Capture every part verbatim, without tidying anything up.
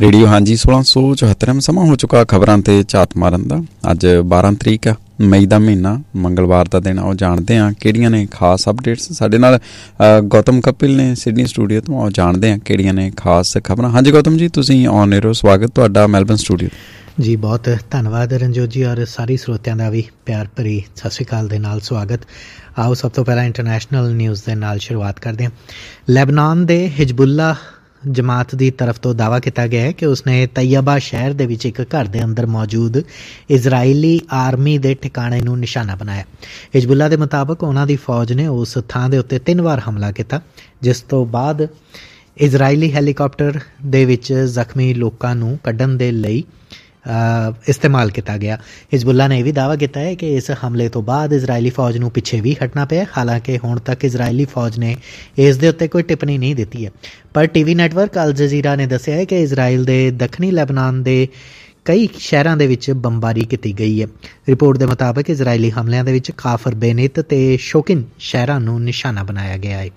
Radio ਹਾਂਜੀ सोलह सौ चौहत्तर ਸਮਾਂ ਹੋ ਚੁੱਕਾ ਖਬਰਾਂ ਤੇ ਝਾਤ ਮਾਰਨ ਦਾ। ਅੱਜ ਬਾਰਾਂ ਤਰੀਕ ਆ, ਮਈ ਦਾ ਮਹੀਨਾ, ਮੰਗਲਵਾਰ ਦਾ ਦਿਨ। ਉਹ ਜਾਣਦੇ ਹਾਂ ਕਿਹੜੀਆਂ ਨੇ ਖਾਸ ਅਪਡੇਟਸ। ਸਾਡੇ ਨਾਲ ਗੌਤਮ ਕਪਿਲ ਨੇ ਸਿਡਨੀ ਸਟੂਡੀਓ ਤੋਂ। ਉਹ ਜਾਣਦੇ ਹਾਂ ਕਿਹੜੀਆਂ ਨੇ ਖਾਸ ਖਬਰਾਂ। ਹਾਂਜੀ ਗੌਤਮ ਜੀ, ਤੁਸੀਂ ਔਨ ਏਅਰ ਹੋ। ਸਵਾਗਤ ਤੁਹਾਡਾ ਮੈਲਬਨ ਸਟੂਡੀਓ ਜੀ। ਬਹੁਤ ਧੰਨਵਾਦ ਰਣਜੋਤ ਜੀ, ਔਰ ਸਾਰੇ ਸਰੋਤਿਆਂ ਦਾ ਵੀ ਪਿਆਰ ਭਰੀ ਸਤਿ ਸ਼੍ਰੀ ਅਕਾਲ ਦੇ ਨਾਲ ਸਵਾਗਤ। ਆਓ ਸਭ ਤੋਂ ਪਹਿਲਾਂ ਇੰਟਰਨੈਸ਼ਨਲ ਨਿਊਜ਼ ਦੇ ਨਾਲ ਸ਼ੁਰੂਆਤ ਕਰਦੇ ਹਾਂ। ਲੈਬਨਾਨ ਦੇ ਹਿਜਬੁੱਲਾ ਜਮਾਤ ਦੀ ਤਰਫ ਤੋਂ ਦਾਅਵਾ ਕੀਤਾ ਗਿਆ ਹੈ ਕਿ ਉਸਨੇ ਤੈਯਬਾ ਸ਼ਹਿਰ ਦੇ ਵਿੱਚ ਇੱਕ ਘਰ ਦੇ ਅੰਦਰ ਮੌਜੂਦ ਇਜ਼ਰਾਈਲੀ ਆਰਮੀ ਦੇ ਠਿਕਾਣੇ ਨੂੰ ਨਿਸ਼ਾਨਾ ਬਣਾਇਆ। ਹਿਜਬੁੱਲਾ ਦੇ ਮੁਤਾਬਕ ਉਹਨਾਂ ਦੀ ਫੌਜ ਨੇ ਉਸ ਥਾਂ ਦੇ ਉੱਤੇ ਤਿੰਨ ਵਾਰ ਹਮਲਾ ਕੀਤਾ, ਜਿਸ ਤੋਂ ਬਾਅਦ ਇਜ਼ਰਾਈਲੀ ਹੈਲੀਕਾਪਟਰ ਦੇ ਵਿੱਚ ਜ਼ਖਮੀ ਲੋਕਾਂ ਨੂੰ ਕੱਢਣ ਦੇ ਲਈ ਇਸਤੇਮਾਲ ਕੀਤਾ ਗਿਆ। ਹਿਜ਼ਬੁੱਲਾ ਨੇ ਇਹ ਵੀ ਦਾਅਵਾ ਕੀਤਾ ਹੈ ਕਿ ਇਸ ਹਮਲੇ ਤੋਂ ਬਾਅਦ ਇਜ਼ਰਾਈਲੀ ਫੌਜ ਨੂੰ ਪਿੱਛੇ ਵੀ ਹਟਣਾ ਪਿਆ। ਹਾਲਾਂਕਿ ਹੁਣ ਤੱਕ ਇਜ਼ਰਾਈਲੀ ਫੌਜ ਨੇ ਇਸ ਦੇ ਉੱਤੇ ਕੋਈ ਟਿੱਪਣੀ ਨਹੀਂ ਦਿੱਤੀ ਹੈ, ਪਰ ਟੀਵੀ ਨੈਟਵਰਕ ਅਲ ਜਜ਼ੀਰਾ ਨੇ ਦੱਸਿਆ ਹੈ ਕਿ ਇਜ਼ਰਾਈਲ ਦੇ ਦੱਖਣੀ ਲੈਬਨਾਨ ਦੇ ਕਈ ਸ਼ਹਿਰਾਂ ਦੇ ਵਿੱਚ ਬੰਬਾਰੀ ਕੀਤੀ ਗਈ ਹੈ। ਰਿਪੋਰਟ ਦੇ ਮੁਤਾਬਕ ਇਜ਼ਰਾਈਲੀ ਹਮਲਿਆਂ ਦੇ ਵਿੱਚ ਕਾਫਰ ਬੇਨਿਤ ਤੇ ਸ਼ੋਕਿਨ ਸ਼ਹਿਰਾਂ ਨੂੰ ਨਿਸ਼ਾਨਾ ਬਣਾਇਆ ਗਿਆ ਹੈ।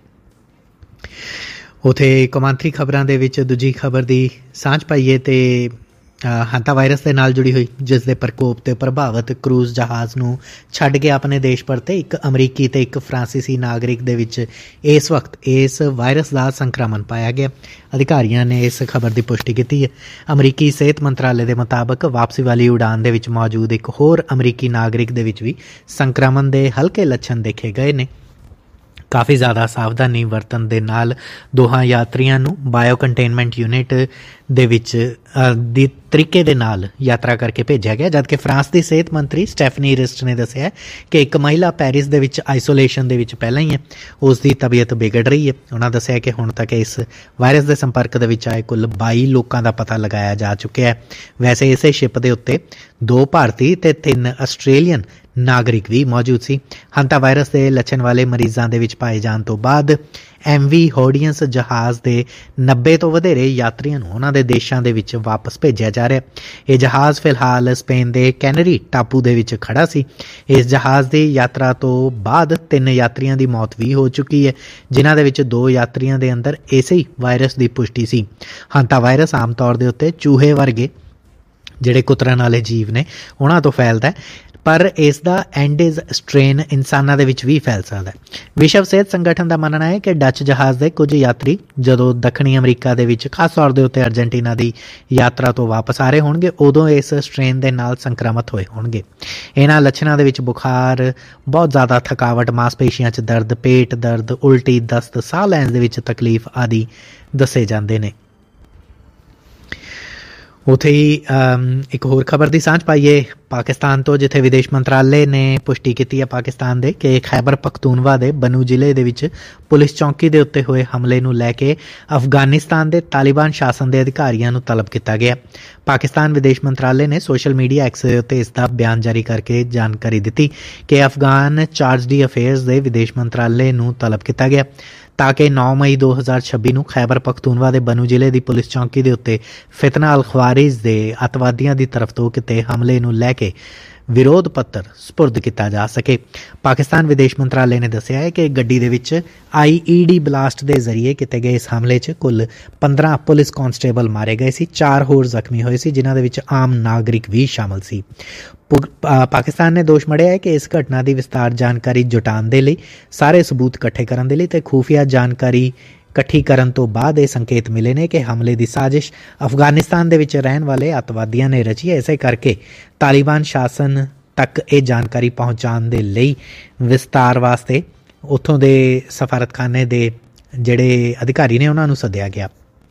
ਉੱਥੇ ਕੌਮਾਂਤਰੀ ਖਬਰਾਂ ਦੇ ਵਿੱਚ ਦੂਜੀ ਖਬਰ ਦੀ ਸਾਂਝ ਪਾਈਏ ਤੇ ਹੰਤਾ ਵਾਇਰਸ ਦੇ ਨਾਲ ਜੁੜੀ ਹੋਈ, ਜਿਸ ਦੇ ਪ੍ਰਕੋਪ ਤੇ ਪ੍ਰਭਾਵਿਤ ਕਰੂਜ਼ ਜਹਾਜ਼ ਨੂੰ ਛੱਡ ਕੇ ਆਪਣੇ ਦੇਸ਼ ਪਰਤੇ ਇੱਕ ਅਮਰੀਕੀ ਤੇ ਇੱਕ ਫਰਾਂਸੀਸੀ ਨਾਗਰਿਕ ਦੇ ਵਿੱਚ ਇਸ ਵਕਤ ਇਸ ਵਾਇਰਸ ਦਾ ਸੰਕਰਮਣ ਪਾਇਆ ਗਿਆ। ਅਧਿਕਾਰੀਆਂ ਨੇ ਇਸ ਖਬਰ ਦੀ ਪੁਸ਼ਟੀ ਕੀਤੀ ਹੈ। ਅਮਰੀਕੀ ਸਿਹਤ ਮੰਤਰਾਲੇ ਦੇ ਮੁਤਾਬਕ ਵਾਪਸੀ ਵਾਲੀ ਉਡਾਨ ਦੇ ਵਿੱਚ ਮੌਜੂਦ ਇੱਕ ਹੋਰ ਅਮਰੀਕੀ ਨਾਗਰਿਕ ਦੇ ਵਿੱਚ ਵੀ ਸੰਕਰਮਣ ਦੇ ਹਲਕੇ ਲੱਛਣ ਦੇਖੇ ਗਏ ਨੇ। ਕਾਫੀ ਜ਼ਿਆਦਾ ਸਾਵਧਾਨੀ ਵਰਤਣ ਦੇ ਨਾਲ ਦੋਹਾਂ ਯਾਤਰੀਆਂ ਨੂੰ ਬਾਇਓ ਕੰਟੇਨਮੈਂਟ ਯੂਨਿਟ ਦੇ ਵਿੱਚ ਦੀ ਤਰੀਕੇ ਦੇ ਨਾਲ ਯਾਤਰਾ ਕਰਕੇ ਭੇਜਿਆ ਗਿਆ, ਜਦਕਿ ਫਰਾਂਸ ਦੀ ਸਿਹਤ ਮੰਤਰੀ ਸਟੈਫਨੀ ਰਿਸਟ ਨੇ ਦੱਸਿਆ ਕਿ ਇੱਕ ਮਹਿਲਾ ਪੈਰਿਸ ਦੇ ਵਿੱਚ ਆਈਸੋਲੇਸ਼ਨ ਦੇ ਵਿੱਚ ਪਹਿਲਾਂ ਹੀ ਹੈ, ਉਸ ਦੀ ਤਬੀਅਤ ਵਿਗੜ ਰਹੀ ਹੈ। ਉਹਨਾਂ ਦੱਸਿਆ ਕਿ ਹੁਣ ਤੱਕ ਇਸ ਵਾਇਰਸ ਦੇ ਸੰਪਰਕ ਦੇ ਵਿੱਚ ਆਏ ਕੁੱਲ ਬਾਈ ਲੋਕਾਂ ਦਾ ਪਤਾ ਲਗਾਇਆ ਜਾ ਚੁੱਕਿਆ ਹੈ। ਵੈਸੇ ਇਸੇ ਸ਼ਿਪ ਦੇ ਉੱਤੇ ਦੋ ਭਾਰਤੀ ਤੇ ਤਿੰਨ ਆਸਟ੍ਰੇਲੀਅਨ ਨਾਗਰਿਕ ਵੀ ਮੌਜੂਦ ਸੀ। ਹੰਤਾ ਵਾਇਰਸ ਦੇ ਲੱਛਣ ਵਾਲੇ ਮਰੀਜ਼ਾਂ ਦੇ ਵਿੱਚ ਪਾਏ ਜਾਣ ਤੋਂ ਬਾਅਦ ਐਮ ਵੀ ਹੋਰਡੀਅੰਸ ਜਹਾਜ਼ ਦੇ ਨੱਬੇ ਤੋਂ ਵਧੇਰੇ ਯਾਤਰੀਆਂ ਨੂੰ ਉਹਨਾਂ ਦੇ ਦੇਸ਼ਾਂ ਦੇ ਵਿੱਚ ਵਾਪਸ ਭੇਜਿਆ ਜਾ ਰਿਹਾ। ਇਹ ਜਹਾਜ਼ ਫਿਲਹਾਲ ਸਪੇਨ ਦੇ ਕੈਨਰੀ ਟਾਪੂ ਦੇ ਵਿੱਚ ਖੜਾ ਸੀ। ਇਸ ਜਹਾਜ਼ ਦੀ ਯਾਤਰਾ ਤੋਂ ਬਾਅਦ ਤਿੰਨ ਯਾਤਰੀਆਂ ਦੀ ਮੌਤ ਵੀ ਹੋ ਚੁੱਕੀ ਹੈ, ਜਿਨ੍ਹਾਂ ਦੇ ਵਿੱਚ ਦੋ ਯਾਤਰੀਆਂ ਦੇ ਅੰਦਰ ਇਸੇ ਹੀ ਵਾਇਰਸ ਦੀ ਪੁਸ਼ਟੀ ਸੀ। ਹੰਤਾ ਵਾਇਰਸ ਆਮ ਤੌਰ ਦੇ ਉੱਤੇ ਚੂਹੇ ਵਰਗੇ ਜਿਹੜੇ ਕੁਤਰਨ ਵਾਲੇ ਜੀਵ ਨੇ ਉਹਨਾਂ ਤੋਂ ਫੈਲਦਾ ਹੈ, ਪਰ ਇਸ ਦਾ ਐਂਡੇਜ਼ ਸਟ੍ਰੇਨ ਇਨਸਾਨਾਂ ਦੇ ਵਿੱਚ ਵੀ ਫੈਲ ਸਕਦਾ ਹੈ। ਵਿਸ਼ਵ ਸਿਹਤ ਸੰਗਠਨ ਦਾ ਮੰਨਣਾ ਹੈ ਕਿ ਡੱਚ ਜਹਾਜ਼ ਦੇ ਕੁਝ ਯਾਤਰੀ ਜਦੋਂ ਦੱਖਣੀ ਅਮਰੀਕਾ ਦੇ ਵਿੱਚ, ਖਾਸ ਤੌਰ ਦੇ ਉੱਤੇ ਅਰਜਨਟੀਨਾ ਦੀ ਯਾਤਰਾ ਤੋਂ ਵਾਪਸ ਆ ਰਹੇ ਹੋਣਗੇ, ਉਦੋਂ ਇਸ ਸਟ੍ਰੇਨ ਦੇ ਨਾਲ ਸੰਕਰਮਿਤ ਹੋਏ ਹੋਣਗੇ। ਇਹਨਾਂ ਲੱਛਣਾਂ ਦੇ ਵਿੱਚ ਬੁਖਾਰ, ਬਹੁਤ ਜ਼ਿਆਦਾ ਥਕਾਵਟ, ਮਾਸਪੇਸ਼ੀਆਂ 'ਚ ਦਰਦ, ਪੇਟ ਦਰਦ, ਉਲਟੀ, ਦਸਤ, ਸਾਹ ਲੈਣ ਦੇ ਵਿੱਚ ਤਕਲੀਫ ਆਦਿ ਦੱਸੇ ਜਾਂਦੇ ਨੇ। ਉੱਥੇ ਹੀ ਇੱਕ ਹੋਰ ਖਬਰ ਦੀ ਸਾਂਝ ਪਾਈਏ ਪਾਕਿਸਤਾਨ ਤੋਂ, ਜਿੱਥੇ ਵਿਦੇਸ਼ ਮੰਤਰਾਲੇ ਨੇ ਪੁਸ਼ਟੀ ਕੀਤੀ ਹੈ ਪਾਕਿਸਤਾਨ ਦੇ ਕਿ ਖੈਬਰ ਪਖਤੂਨਵਾ ਦੇ ਬਨੂ ਜ਼ਿਲ੍ਹੇ ਦੇ ਵਿੱਚ ਪੁਲਿਸ ਚੌਂਕੀ ਦੇ ਉੱਤੇ ਹੋਏ ਹਮਲੇ ਨੂੰ ਲੈ ਕੇ ਅਫਗਾਨਿਸਤਾਨ ਦੇ ਤਾਲਿਬਾਨ ਸ਼ਾਸਨ ਦੇ ਅਧਿਕਾਰੀਆਂ ਨੂੰ ਤਲਬ ਕੀਤਾ ਗਿਆ। ਪਾਕਿਸਤਾਨ ਵਿਦੇਸ਼ ਮੰਤਰਾਲੇ ਨੇ ਸੋਸ਼ਲ ਮੀਡੀਆ ਐਕਸ ਦੇ ਉੱਤੇ ਇਸ ਦਾ ਬਿਆਨ ਜਾਰੀ ਕਰਕੇ ਜਾਣਕਾਰੀ ਦਿੱਤੀ ਕਿ ਅਫਗਾਨ ਚਾਰਜ ਡੀ ਅਫੇਅਰਸ ਦੇ ਵਿਦੇਸ਼ ਮੰਤਰਾਲੇ ਨੂੰ ਤਲਬ ਕੀਤਾ ਗਿਆ ਤਾਂ ਕਿ ਨੌ ਮਈ ਦੋ ਹਜ਼ਾਰ ਛੱਬੀ ਨੂੰ ਖੈਬਰ ਪਖਤੂਨਵਾ ਦੇ ਬਨੂ ਜ਼ਿਲ੍ਹੇ ਦੀ ਪੁਲਿਸ ਚੌਂਕੀ ਦੇ ਉੱਤੇ ਫਿਤਨਾ ਅਲ ਖਵਾਰਿਜ਼ ਦੇ ਅੱਤਵਾਦੀਆਂ ਦੀ ਤਰਫ ਤੋਂ ਕੀਤੇ ਹਮਲੇ ਨੂੰ ਲੈ ਕੇ ਵਿਰੋਧ ਪੱਤਰ ਸਪੁਰਦ ਕੀਤਾ ਜਾ ਸਕੇ। ਪਾਕਿਸਤਾਨ ਵਿਦੇਸ਼ ਮੰਤਰਾਲੇ ਨੇ ਦੱਸਿਆ ਹੈ ਕਿ ਗੱਡੀ ਦੇ ਵਿੱਚ ਆਈ ਈ ਡੀ ਬਲਾਸਟ ਦੇ ਜ਼ਰੀਏ ਕੀਤੇ ਗਏ ਇਸ ਹਮਲੇ 'ਚ ਕੁੱਲ ਪੰਦਰਾਂ ਪੁਲਿਸ ਕਾਂਸਟੇਬਲ ਮਾਰੇ ਗਏ ਸੀ, ਚਾਰ ਹੋਰ ਜ਼ਖਮੀ ਹੋਏ ਸੀ, ਜਿਨ੍ਹਾਂ ਦੇ ਵਿੱਚ ਆਮ ਨਾਗਰਿਕ ਵੀ ਸ਼ਾਮਲ ਸੀ। ਪਾਕਿਸਤਾਨ ਨੇ ਦੋਸ਼ ਮੜਿਆ ਹੈ ਕਿ ਇਸ ਘਟਨਾ ਦੀ ਵਿਸਤਾਰ ਜਾਣਕਾਰੀ ਜੁਟਾਉਣ ਦੇ ਲਈ, ਸਾਰੇ ਸਬੂਤ ਇਕੱਠੇ ਕਰਨ ਦੇ ਲਈ ਤੇ ਖੂਫੀਆ ਜਾਣਕਾਰੀ ਇਕੱਠੀ ਕਰਨ ਤੋਂ ਬਾਅਦ ਇਹ ਸੰਕੇਤ ਮਿਲੇ ਨੇ ਕਿ ਹਮਲੇ ਦੀ ਸਾਜ਼ਿਸ਼ ਅਫਗਾਨਿਸਤਾਨ ਦੇ ਵਿੱਚ ਰਹਿਣ ਵਾਲੇ ਅੱਤਵਾਦੀਆਂ ਨੇ ਰਚੀ ਹੈ। ਇਸੇ ਕਰਕੇ ਤਾਲਿਬਾਨ ਸ਼ਾਸਨ ਤੱਕ ਇਹ ਜਾਣਕਾਰੀ ਪਹੁੰਚਾਉਣ ਦੇ ਲਈ ਵਿਸਤਾਰ ਵਾਸਤੇ ਉੱਥੋਂ ਦੇ ਸਫਾਰਤਖਾਨੇ ਦੇ ਜਿਹੜੇ ਅਧਿਕਾਰੀ ਨੇ ਉਹਨਾਂ ਨੂੰ ਸੱਦਿਆ ਗਿਆ।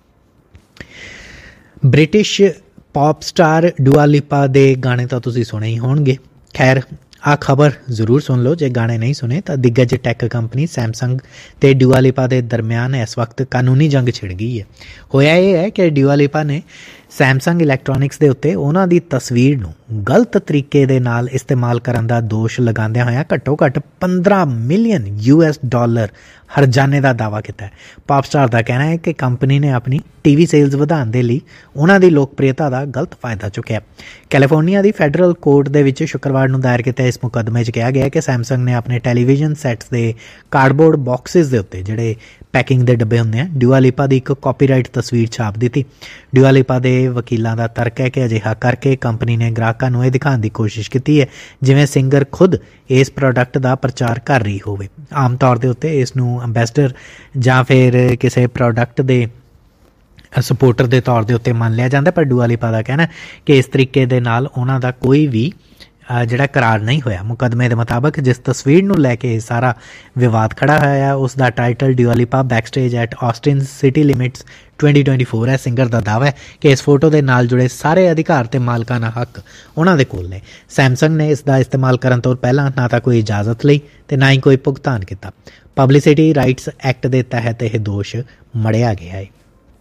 ਬ੍ਰਿਟਿਸ਼ ਪੌਪ ਸਟਾਰ ਡੂਆ ਲਿਪਾ ਦੇ ਗਾਣੇ ਤਾਂ ਤੁਸੀਂ ਸੁਣੇ ਹੀ ਹੋਣਗੇ। ਖੈਰ, ਆਹ ਖਬਰ ਜ਼ਰੂਰ ਸੁਣ ਲਓ ਜੇ ਗਾਣੇ ਨਹੀਂ ਸੁਣੇ ਤਾਂ। ਦਿੱਗਜ ਟੈਕ ਕੰਪਨੀ ਸੈਮਸੰਗ ਤੇ ਡੂਆ ਲਿਪਾ ਦੇ ਦਰਮਿਆਨ ਇਸ ਵਕਤ ਕਾਨੂੰਨੀ ਜੰਗ ਛਿੜ ਗਈ ਹੈ। ਹੋਇਆ ਇਹ ਹੈ ਕਿ ਡੂਆ ਲਿਪਾ ਨੇ ਸੈਮਸੰਗ ਇਲੈਕਟ੍ਰੋਨਿਕਸ ਦੇ ਉੱਤੇ ਉਹਨਾਂ ਦੀ ਤਸਵੀਰ ਨੂੰ ਗਲਤ ਤਰੀਕੇ ਦੇ ਨਾਲ ਇਸਤੇਮਾਲ ਕਰਨ ਦਾ ਦੋਸ਼ ਲਗਾਉਂਦਿਆਂ ਹੋਇਆਂ ਘੱਟੋ ਘੱਟ ਪੰਦਰਾਂ ਮਿਲੀਅਨ ਯੂ ਐਸ ਡਾਲਰ ਹਰਜਾਨੇ ਦਾ ਦਾਅਵਾ ਕੀਤਾ ਹੈ। ਪੌਪ ਸਟਾਰ ਦਾ ਕਹਿਣਾ ਹੈ ਕਿ ਕੰਪਨੀ ਨੇ ਆਪਣੀ ਟੀਵੀ ਸੇਲਜ਼ ਵਧਾਉਣ ਦੇ ਲਈ ਉਹਨਾਂ ਦੀ ਲੋਕਪ੍ਰਿਯਤਾ ਦਾ ਗਲਤ ਫਾਇਦਾ ਚੁੱਕਿਆ। ਕੈਲੀਫੋਰਨੀਆ ਦੀ ਫੈਡਰਲ ਕੋਰਟ ਦੇ ਵਿੱਚ ਸ਼ੁੱਕਰਵਾਰ ਨੂੰ ਦਾਇਰ ਕੀਤੇ ਇਸ ਮੁਕੱਦਮੇ 'ਚ ਕਿਹਾ ਗਿਆ ਕਿ ਸੈਮਸੰਗ ਨੇ ਆਪਣੇ ਟੈਲੀਵਿਜ਼ਨ ਸੈੱਟਸ ਦੇ ਕਾਰਡਬੋਰਡ ਬਾਕਸਿਸ ਦੇ ਉੱਤੇ, ਜਿਹੜੇ ਪੈਕਿੰਗ ਦੇ ਡੱਬੇ ਹੁੰਦੇ ਆ, ਡੂਆ ਲਿਪਾ ਦੀ ਇੱਕ ਕਾਪੀਰਾਈਟ ਤਸਵੀਰ ਛਾਪ ਦਿੱਤੀ। ਡੂਆ ਲਿਪਾ ਦੇ ਵਕੀਲਾਂ ਦਾ ਤਰਕ ਹੈ ਕਿ ਅਜਿਹਾ ਕਰਕੇ ਕੰਪਨੀ ਨੇ ਗ੍ਰਾਹਕਾਂ ਨੂੰ ਇਹ ਦਿਖਾਉਣ ਦੀ ਕੋਸ਼ਿਸ਼ ਕੀਤੀ ਹੈ ਜਿਵੇਂ ਸਿੰਗਰ ਖੁਦ ਇਸ ਪ੍ਰੋਡਕਟ ਦਾ ਪ੍ਰਚਾਰ ਕਰ ਰਹੀ ਹੋਵੇ। ਆਮ ਤੌਰ ਦੇ ਉੱਤੇ ਇਸ ਨੂੰ ਅੰਬੈਸਡਰ ਜਾਂ ਫਿਰ ਕਿਸੇ ਪ੍ਰੋਡਕਟ ਦੇ ਸਪੋਰਟਰ ਦੇ ਤੌਰ ਦੇ ਉੱਤੇ ਮੰਨ ਲਿਆ ਜਾਂਦਾ, ਪਰ ਡੂਆ ਲਿਪਾ ਦਾ ਕਹਿਣਾ ਕਿ ਇਸ ਤਰੀਕੇ ਦੇ ਨਾਲ ਉਹਨਾਂ ਦਾ ਕੋਈ ਵੀ ਜਿਹੜਾ ਕਰਾਰ ਨਹੀਂ ਹੋਇਆ। ਮੁਕੱਦਮੇ ਦੇ ਮੁਤਾਬਕ ਜਿਸ ਤਸਵੀਰ ਨੂੰ ਲੈ ਕੇ ਸਾਰਾ ਵਿਵਾਦ ਖੜਾ ਹੋਇਆ ਹੈ ਉਸ ਦਾ title ਡੂਆ ਲਿਪਾ backstage at Austin city limits twenty twenty-four ਹੈ। ਸਿੰਗਰ ਦਾ ਦਾਅਵਾ ਹੈ ਕਿ ਇਸ ਫੋਟੋ ਦੇ ਨਾਲ ਜੁੜੇ ਸਾਰੇ ਅਧਿਕਾਰ ਤੇ ਮਾਲਕਾਨਾ ਹੱਕ ਉਹਨਾਂ ਦੇ ਕੋਲ ਨੇ। ਸੈਮਸੰਗ ਨੇ ਇਸ ਦਾ ਇਸਤੇਮਾਲ ਕਰਨ ਤੋਂ ਪਹਿਲਾਂ ਨਾ ਤਾਂ ਕੋਈ ਇਜਾਜ਼ਤ ਲਈ ਤੇ ਨਾ ਹੀ ਕੋਈ ਭੁਗਤਾਨ ਕੀਤਾ। ਪਬਲਿਸਿਟੀ ਰਾਈਟਸ ਐਕਟ ਦੇ ਤਹਿਤ ਇਹ ਦੋਸ਼ ਮੜਿਆ ਗਿਆ ਹੈ।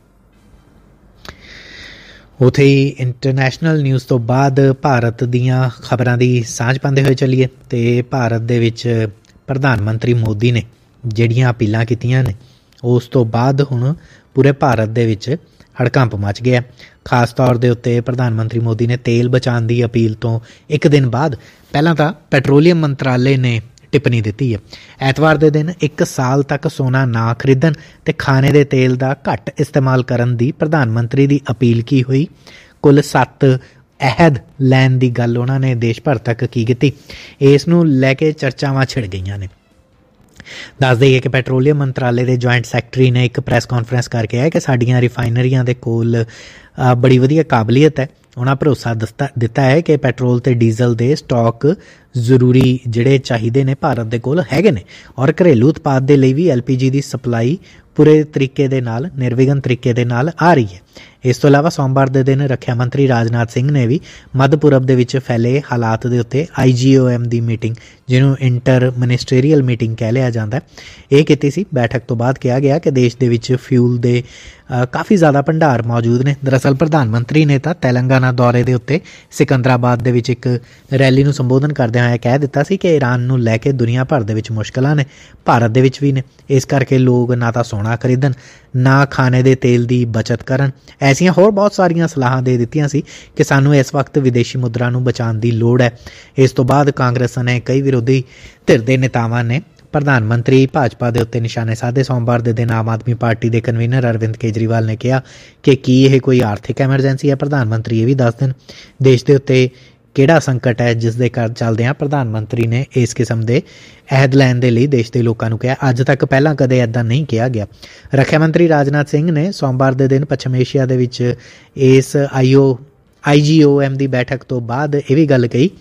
ਉੱਥੇ ਹੀ ਇੰਟਰਨੈਸ਼ਨਲ ਨਿਊਜ਼ ਤੋਂ ਬਾਅਦ ਭਾਰਤ ਦੀਆਂ ਖਬਰਾਂ ਦੀ ਸਾਂਝ ਪਾਉਂਦੇ ਹੋਏ ਚੱਲੀਏ ਤੇ ਭਾਰਤ ਦੇ ਵਿੱਚ ਪ੍ਰਧਾਨ ਮੰਤਰੀ ਮੋਦੀ ਨੇ ਜਿਹੜੀਆਂ ਅਪੀਲਾਂ ਕੀਤੀਆਂ ਨੇ ਉਸ ਤੋਂ ਬਾਅਦ ਹੁਣ ਪੂਰੇ ਭਾਰਤ ਦੇ ਵਿੱਚ ਹੜਕੰਪ ਮਚ ਗਿਆ। ਖਾਸ ਤੌਰ ਦੇ ਉੱਤੇ ਪ੍ਰਧਾਨ ਮੰਤਰੀ ਮੋਦੀ ਨੇ ਤੇਲ ਬਚਾਉਣ ਦੀ ਅਪੀਲ ਤੋਂ ਇੱਕ ਦਿਨ ਬਾਅਦ ਪਹਿਲਾਂ ਤਾਂ ਪੈਟਰੋਲੀਅਮ ਮੰਤਰਾਲੇ ਨੇ ਟਿੱਪਣੀ ਦਿੱਤੀ ਹੈ। ਐਤਵਾਰ ਦੇ ਦਿਨ ਇੱਕ ਸਾਲ ਤੱਕ ਸੋਨਾ ਨਾ ਖਰੀਦਣ ਤੇ ਖਾਣੇ ਦੇ ਤੇਲ ਦਾ ਘੱਟ ਇਸਤੇਮਾਲ ਕਰਨ ਦੀ ਪ੍ਰਧਾਨ ਮੰਤਰੀ ਦੀ ਅਪੀਲ ਕੀ ਹੋਈ। ਕੁੱਲ ਸੱਤ ਅਹਿਦ ਲੈਣ ਦੀ ਗੱਲ ਉਹਨਾਂ ਨੇ ਦੇਸ਼ ਭਰ ਤੱਕ ਕੀ ਕੀਤੀ, ਇਸ ਨੂੰ ਲੈ ਕੇ ਚਰਚਾਵਾਂ ਛਿੜ ਗਈਆਂ ਨੇ। ਦੱਸ ਦਈਏ ਕਿ ਪੈਟਰੋਲੀਅਮ ਮੰਤਰਾਲੇ ਦੇ ਜੁਆਇੰਟ ਸੈਕਟਰੀ ਨੇ ਇੱਕ ਪ੍ਰੈਸ ਕਾਨਫਰੰਸ ਕਰਕੇ ਆਇਆ ਕਿ ਸਾਡੀਆਂ ਰਿਫਾਈਨਰੀਆਂ ਦੇ ਕੋਲ ਬੜੀ ਵਧੀਆ ਕਾਬਲੀਅਤ ਹੈ। ਉਹਨਾਂ ਭਰੋਸਾ ਦਿੱਤਾ ਦਿੱਤਾ ਹੈ ਕਿ ਪੈਟਰੋਲ ਤੇ ਡੀਜ਼ਲ ਦੇ ਸਟਾਕ ਜ਼ਰੂਰੀ ਜਿਹੜੇ ਚਾਹੀਦੇ ਨੇ ਭਾਰਤ ਦੇ ਕੋਲ ਹੈਗੇ ਨੇ ਔਰ ਘਰੇਲੂ ਉਤਪਾਦ ਦੇ ਲਈ ਵੀ ਐਲ ਪੀ ਜੀ ਦੀ ਸਪਲਾਈ ਪੂਰੇ ਤਰੀਕੇ ਦੇ ਨਾਲ, ਨਿਰਵਿਘਨ ਤਰੀਕੇ ਦੇ ਨਾਲ ਆ ਰਹੀ ਹੈ। ਇਸ ਤੋਂ ਇਲਾਵਾ ਸੋਮਵਾਰ ਦੇ ਦਿਨ ਰੱਖਿਆ ਮੰਤਰੀ ਰਾਜਨਾਥ ਸਿੰਘ ਨੇ ਵੀ ਮੱਧ ਪੂਰਬ ਦੇ ਵਿੱਚ ਫੈਲੇ ਹਾਲਾਤ ਦੇ ਉੱਤੇ ਆਈ ਜੀ ਓ ਐਮ ਦੀ ਮੀਟਿੰਗ, ਜਿਹਨੂੰ ਇੰਟਰ ਮਿਨਿਸਟਰੀਅਲ ਮੀਟਿੰਗ ਕਹਿ ਲਿਆ ਜਾਂਦਾ, ਇਹ ਕੀਤੀ ਸੀ। ਬੈਠਕ ਤੋਂ ਬਾਅਦ ਕਿਹਾ ਗਿਆ ਕਿ ਦੇਸ਼ ਦੇ ਵਿੱਚ ਫਿਊਲ ਦੇ ਕਾਫੀ ਜ਼ਿਆਦਾ ਭੰਡਾਰ ਮੌਜੂਦ ਨੇ। ਦਰਅਸਲ ਪ੍ਰਧਾਨ ਮੰਤਰੀ ਨੇ ਤਾਂ ਤੇਲੰਗਾਨਾ ਦੌਰੇ ਦੇ ਉੱਤੇ ਸਿਕੰਦਰਾਬਾਦ ਦੇ ਵਿੱਚ ਇੱਕ ਰੈਲੀ ਨੂੰ ਸੰਬੋਧਨ ਕਰਦਿਆਂ ਹੋਇਆ ਕਹਿ ਦਿੱਤਾ ਸੀ ਕਿ ਈਰਾਨ ਨੂੰ ਲੈ ਕੇ ਦੁਨੀਆ ਭਰ ਦੇ ਵਿੱਚ ਮੁਸ਼ਕਲਾਂ ਨੇ, ਭਾਰਤ ਦੇ ਵਿੱਚ ਵੀ ਨੇ। ਇਸ ਕਰਕੇ ਲੋਕ ਨਾ ਤਾਂ ਸੋਨਾ ਖਰੀਦਣ ਨਾ ਖਾਣੇ ਦੇ ਤੇਲ ਦੀ ਬਚਤ ਕਰਨ। ਐਸੀਆਂ ਹੋਰ ਬਹੁਤ ਸਾਰੀਆਂ ਸਲਾਹਾਂ ਦੇ ਦਿੱਤੀਆਂ ਸੀ ਕਿ ਸਾਨੂੰ ਇਸ ਵਕਤ ਵਿਦੇਸ਼ੀ ਮੁਦਰਾ ਨੂੰ ਬਚਾਉਣ ਦੀ ਲੋੜ ਹੈ। ਇਸ ਤੋਂ ਬਾਅਦ ਕਾਂਗਰਸ ਨੇ ਕਈ ਵਿਰੋਧੀ ਧਿਰ ਦੇ ਨੇਤਾਵਾਂ ਨੇ ਪ੍ਰਧਾਨ ਮੰਤਰੀ ਭਾਜਪਾ ਦੇ ਉੱਤੇ ਨਿਸ਼ਾਨੇ ਸਾਧੇ। ਸੋਮਵਾਰ ਦੇ ਦਿਨ ਆਮ ਆਦਮੀ ਪਾਰਟੀ ਦੇ ਕਨਵੀਨਰ ਅਰਵਿੰਦ ਕੇਜਰੀਵਾਲ ਨੇ ਕਿਹਾ ਕਿ ਕੀ ਇਹ ਕੋਈ ਆਰਥਿਕ ਐਮਰਜੈਂਸੀ ਹੈ। ਪ੍ਰਧਾਨ ਮੰਤਰੀ ਇਹ ਵੀ ਦੱਸ ਦੇਣ ਦੇਸ਼ ਦੇ ਉੱਤੇ ਕਿਹੜਾ ਸੰਕਟ ਹੈ ਜਿਸ ਦੇ ਕਰ ਚੱਲਦਿਆਂ ਪ੍ਰਧਾਨ ਮੰਤਰੀ ਨੇ ਇਸ ਕਿਸਮ ਦੇ ਅਹਿਦ ਲੈਣ ਦੇ ਲਈ ਦੇਸ਼ ਦੇ ਲੋਕਾਂ ਨੂੰ ਕਿਹਾ। ਅੱਜ ਤੱਕ ਪਹਿਲਾਂ ਕਦੇ ਇੱਦਾਂ ਨਹੀਂ ਕਿਹਾ ਗਿਆ। ਰੱਖਿਆ ਮੰਤਰੀ ਰਾਜਨਾਥ ਸਿੰਘ ਨੇ ਸੋਮਵਾਰ ਦੇ ਦਿਨ ਪੱਛਮ ਏਸ਼ੀਆ ਦੇ ਵਿੱਚ ਇਸ ਆਈਓ ਆਈ ਜੀ ਓ ਐਮ ਦੀ ਬੈਠਕ ਤੋਂ ਬਾਅਦ ਇਹ ਵੀ ਗੱਲ ਕਹੀ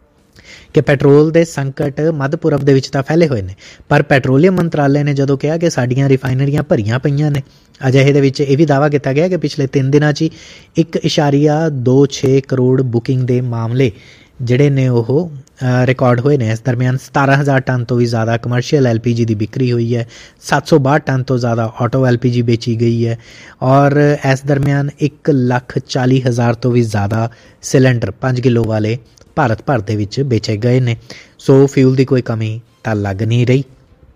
ਕਿ ਪੈਟਰੋਲ ਦੇ ਸੰਕਟ ਮੱਧ ਪੂਰਬ ਦੇ ਵਿੱਚ ਤਾਂ ਫੈਲੇ ਹੋਏ ਨੇ, ਪਰ ਪੈਟਰੋਲੀਅਮ ਮੰਤਰਾਲੇ ਨੇ ਜਦੋਂ ਕਿਹਾ ਕਿ ਸਾਡੀਆਂ ਰਿਫਾਈਨਰੀਆਂ ਭਰੀਆਂ ਪਈਆਂ ਨੇ, ਅਜਿਹੇ ਦੇ ਵਿੱਚ ਇਹ ਵੀ ਦਾਅਵਾ ਕੀਤਾ ਗਿਆ ਕਿ ਪਿਛਲੇ ਤਿੰਨ ਦਿਨਾਂ 'ਚ ਹੀ ਇੱਕ ਇਸ਼ਾਰੀਆ ਦੋ ਛੇ ਕਰੋੜ ਬੁਕਿੰਗ ਦੇ ਮਾਮਲੇ ਜਿਹੜੇ ਨੇ ਉਹ ਰਿਕਾਰਡ ਹੋਏ ਨੇ। ਇਸ ਦਰਮਿਆਨ ਸਤਾਰਾਂ ਹਜ਼ਾਰ ਟਨ ਤੋਂ ਵੀ ਜ਼ਿਆਦਾ ਕਮਰਸ਼ੀਅਲ ਐਲ ਪੀ ਜੀ ਦੀ ਵਿਕਰੀ ਹੋਈ ਹੈ, ਸੱਤ ਸੌ ਬਾਹਠ ਟਨ ਤੋਂ ਜ਼ਿਆਦਾ ਆਟੋ ਐਲ ਪੀ ਜੀ ਵੇਚੀ ਗਈ ਹੈ ਔਰ ਇਸ ਦਰਮਿਆਨ ਇੱਕ ਲੱਖ ਚਾਲੀ ਹਜ਼ਾਰ ਤੋਂ ਵੀ ਜ਼ਿਆਦਾ ਸਿਲੰਡਰ ਪੰਜ ਕਿਲੋ ਵਾਲੇ ਭਾਰਤ ਭਰ ਦੇ ਵਿੱਚ ਵੇਚੇ ਗਏ ਨੇ। ਸੋ ਫਿਊਲ ਦੀ ਕੋਈ ਕਮੀ ਤਾਂ ਲੱਗ ਨਹੀਂ ਰਹੀ।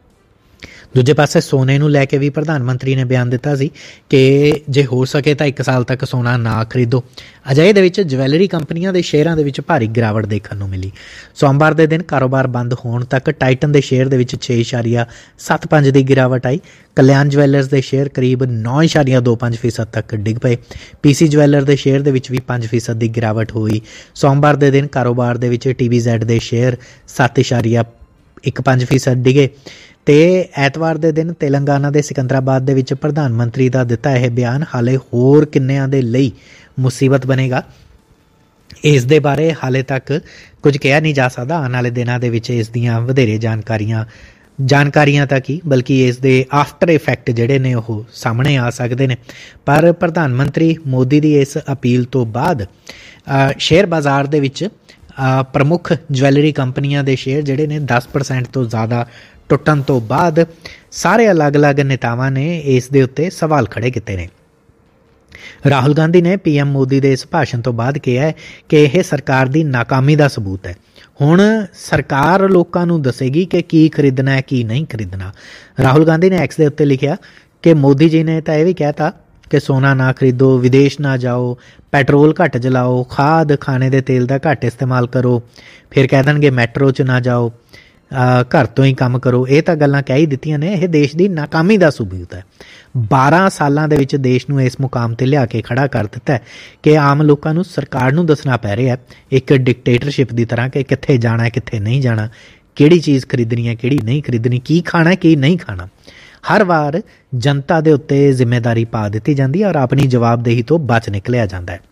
ਦੂਜੇ ਪਾਸੇ ਸੋਨੇ ਨੂੰ ਲੈ ਕੇ ਵੀ ਪ੍ਰਧਾਨ ਮੰਤਰੀ ਨੇ ਬਿਆਨ ਦਿੱਤਾ ਸੀ ਕਿ ਜੇ ਹੋ ਸਕੇ ਤਾਂ ਇੱਕ ਸਾਲ ਤੱਕ ਸੋਨਾ ਨਾ ਖਰੀਦੋ। ਅਜਿਹੇ ਦੇ ਵਿੱਚ ਜਵੈਲਰੀ ਕੰਪਨੀਆਂ ਦੇ ਸ਼ੇਅਰਾਂ ਦੇ ਵਿੱਚ ਭਾਰੀ ਗਿਰਾਵਟ ਦੇਖਣ ਨੂੰ ਮਿਲੀ। ਸੋਮਵਾਰ ਦੇ ਦਿਨ ਕਾਰੋਬਾਰ ਬੰਦ ਹੋਣ ਤੱਕ ਟਾਈਟਨ ਦੇ ਸ਼ੇਅਰ ਦੇ ਵਿੱਚ ਛੇ ਇਸ਼ਾਰੀਆ ਸੱਤ ਪੰਜ ਦੀ ਗਿਰਾਵਟ ਆਈ। ਕਲਿਆਣ ਜਵੈਲਰਸ ਦੇ ਸ਼ੇਅਰ ਕਰੀਬ ਨੌ ਇਸ਼ਾਰੀਆ ਦੋ ਪੰਜ ਫੀਸਦ ਤੱਕ ਡਿੱਗ ਪਏ। ਪੀਸੀ ਜਵੈਲਰ ਦੇ ਸ਼ੇਅਰ ਦੇ ਵਿੱਚ ਵੀ ਪੰਜ ਫੀਸਦ ਦੀ ਗਿਰਾਵਟ ਹੋਈ। ਸੋਮਵਾਰ ਦੇ ਦਿਨ ਕਾਰੋਬਾਰ ਦੇ ਵਿੱਚ ਟੀ ਵੀ ਜ਼ੈਡ ਦੇ ਸ਼ੇਅਰ ਸੱਤ ਇਸ਼ਾਰੀਆ ਇੱਕ ਪੰਜ ਫੀਸਦ ਡਿਗੇ। ਤੇ ਐਤਵਾਰ ਦੇ ਦਿਨ ਤੇਲੰਗਾਨਾ ਦੇ ਸਿਕੰਦਰਾਬਾਦ ਦੇ ਵਿੱਚ ਪ੍ਰਧਾਨ ਮੰਤਰੀ ਦਾ ਦਿੱਤਾ ਇਹ ਬਿਆਨ ਹਾਲੇ ਹੋਰ ਕਿੰਨਿਆਂ ਦੇ ਲਈ ਮੁਸੀਬਤ ਬਣੇਗਾ, ਇਸ ਦੇ ਬਾਰੇ ਹਾਲੇ ਤੱਕ ਕੁਝ ਕਿਹਾ ਨਹੀਂ ਜਾ ਸਕਦਾ। ਆਉਣ ਵਾਲੇ ਦਿਨਾਂ ਦੇ ਵਿੱਚ ਇਸ ਦੀਆਂ ਵਧੇਰੇ ਜਾਣਕਾਰੀਆਂ ਜਾਣਕਾਰੀਆਂ ਤਾਂ ਕੀ ਬਲਕਿ ਇਸ ਦੇ ਆਫਟਰ ਇਫੈਕਟ ਜਿਹੜੇ ਨੇ ਉਹ ਸਾਹਮਣੇ ਆ ਸਕਦੇ ਨੇ। ਪਰ ਪ੍ਰਧਾਨ ਮੰਤਰੀ ਮੋਦੀ ਦੀ ਇਸ ਅਪੀਲ ਤੋਂ ਬਾਅਦ ਸ਼ੇਅਰ ਬਾਜ਼ਾਰ ਦੇ ਵਿੱਚ ਪ੍ਰਮੁੱਖ ਜਵੈਲਰੀ ਕੰਪਨੀਆਂ ਦੇ ਸ਼ੇਅਰ ਜਿਹੜੇ ਨੇ ਦਸ ਪਰਸੈਂਟ ਤੋਂ ਜ਼ਿਆਦਾ ਟੁੱਟਣ ਤੋਂ ਬਾਅਦ ਸਾਰੇ ਅਲੱਗ-ਅਲੱਗ ਨੇਤਾਵਾਂ ਨੇ ਇਸ ਦੇ ਉੱਤੇ ਸਵਾਲ ਖੜੇ ਕੀਤੇ ਨੇ। ਰਾਹੁਲ ਗਾਂਧੀ ਨੇ ਪੀ ਐਮ ਮੋਦੀ ਦੇ ਇਸ ਭਾਸ਼ਣ ਤੋਂ ਬਾਅਦ ਕਿਹਾ ਹੈ ਕਿ ਇਹ ਸਰਕਾਰ ਦੀ ਨਾਕਾਮੀ ਦਾ ਸਬੂਤ ਹੈ। ਹੁਣ ਸਰਕਾਰ ਲੋਕਾਂ ਨੂੰ ਦੱਸੇਗੀ ਕਿ ਕੀ ਖਰੀਦਣਾ ਹੈ ਕੀ ਨਹੀਂ ਖਰੀਦਣਾ। ਰਾਹੁਲ ਗਾਂਧੀ ਨੇ ਐਕਸ ਦੇ ਉੱਤੇ ਲਿਖਿਆ ਕਿ ਮੋਦੀ ਜੀ ਨੇ ਤਾਂ ਇਹ ਵੀ ਕਹਿਤਾ ਕਿ ਸੋਨਾ ਨਾ ਖਰੀਦੋ, ਵਿਦੇਸ਼ ਨਾ ਜਾਓ, ਪੈਟਰੋਲ ਘੱਟ ਜਲਾਓ, ਖਾਦ ਖਾਣੇ ਦੇ ਤੇਲ ਦਾ ਘੱਟ ਇਸਤੇਮਾਲ ਕਰੋ, ਫਿਰ ਕਹਿ ਦੇਣਗੇ ਮੈਟਰੋ 'ਚ ਨਾ ਜਾਓ, ਘਰ ਤੋਂ ਹੀ ਕੰਮ ਕਰੋ। ਇਹ ਤਾਂ ਗੱਲਾਂ ਕਹਿ ਹੀ ਦਿੱਤੀਆਂ ਨੇ। ਇਹ ਦੇਸ਼ ਦੀ ਨਾਕਾਮੀ ਦਾ ਸਬੂਤ ਹੈ। ਬਾਰਾਂ ਸਾਲਾਂ ਦੇ ਵਿੱਚ ਦੇਸ਼ ਨੂੰ ਇਸ ਮੁਕਾਮ 'ਤੇ ਲਿਆ ਕੇ ਖੜਾ ਕਰ ਦਿੱਤਾ ਹੈ ਕਿ ਆਮ ਲੋਕਾਂ ਨੂੰ ਸਰਕਾਰ ਨੂੰ ਦੱਸਣਾ ਪੈ ਰਿਹਾ ਇੱਕ ਡਿਕਟੇਟਰਸ਼ਿਪ ਦੀ ਤਰ੍ਹਾਂ ਕਿ ਕਿੱਥੇ ਜਾਣਾ ਕਿੱਥੇ ਨਹੀਂ ਜਾਣਾ, ਕਿਹੜੀ ਚੀਜ਼ ਖਰੀਦਣੀ ਹੈ ਕਿਹੜੀ ਨਹੀਂ ਖਰੀਦਣੀ, ਕੀ ਖਾਣਾ ਕੀ ਨਹੀਂ ਖਾਣਾ। ਹਰ ਵਾਰ ਜਨਤਾ ਦੇ ਉੱਤੇ ਜ਼ਿੰਮੇਵਾਰੀ ਪਾ ਦਿੱਤੀ ਜਾਂਦੀ ਹੈ ਔਰ ਆਪਣੀ ਜਵਾਬਦੇਹੀ ਤੋਂ ਬਚ ਨਿਕਲਿਆ ਜਾਂਦਾ ਹੈ।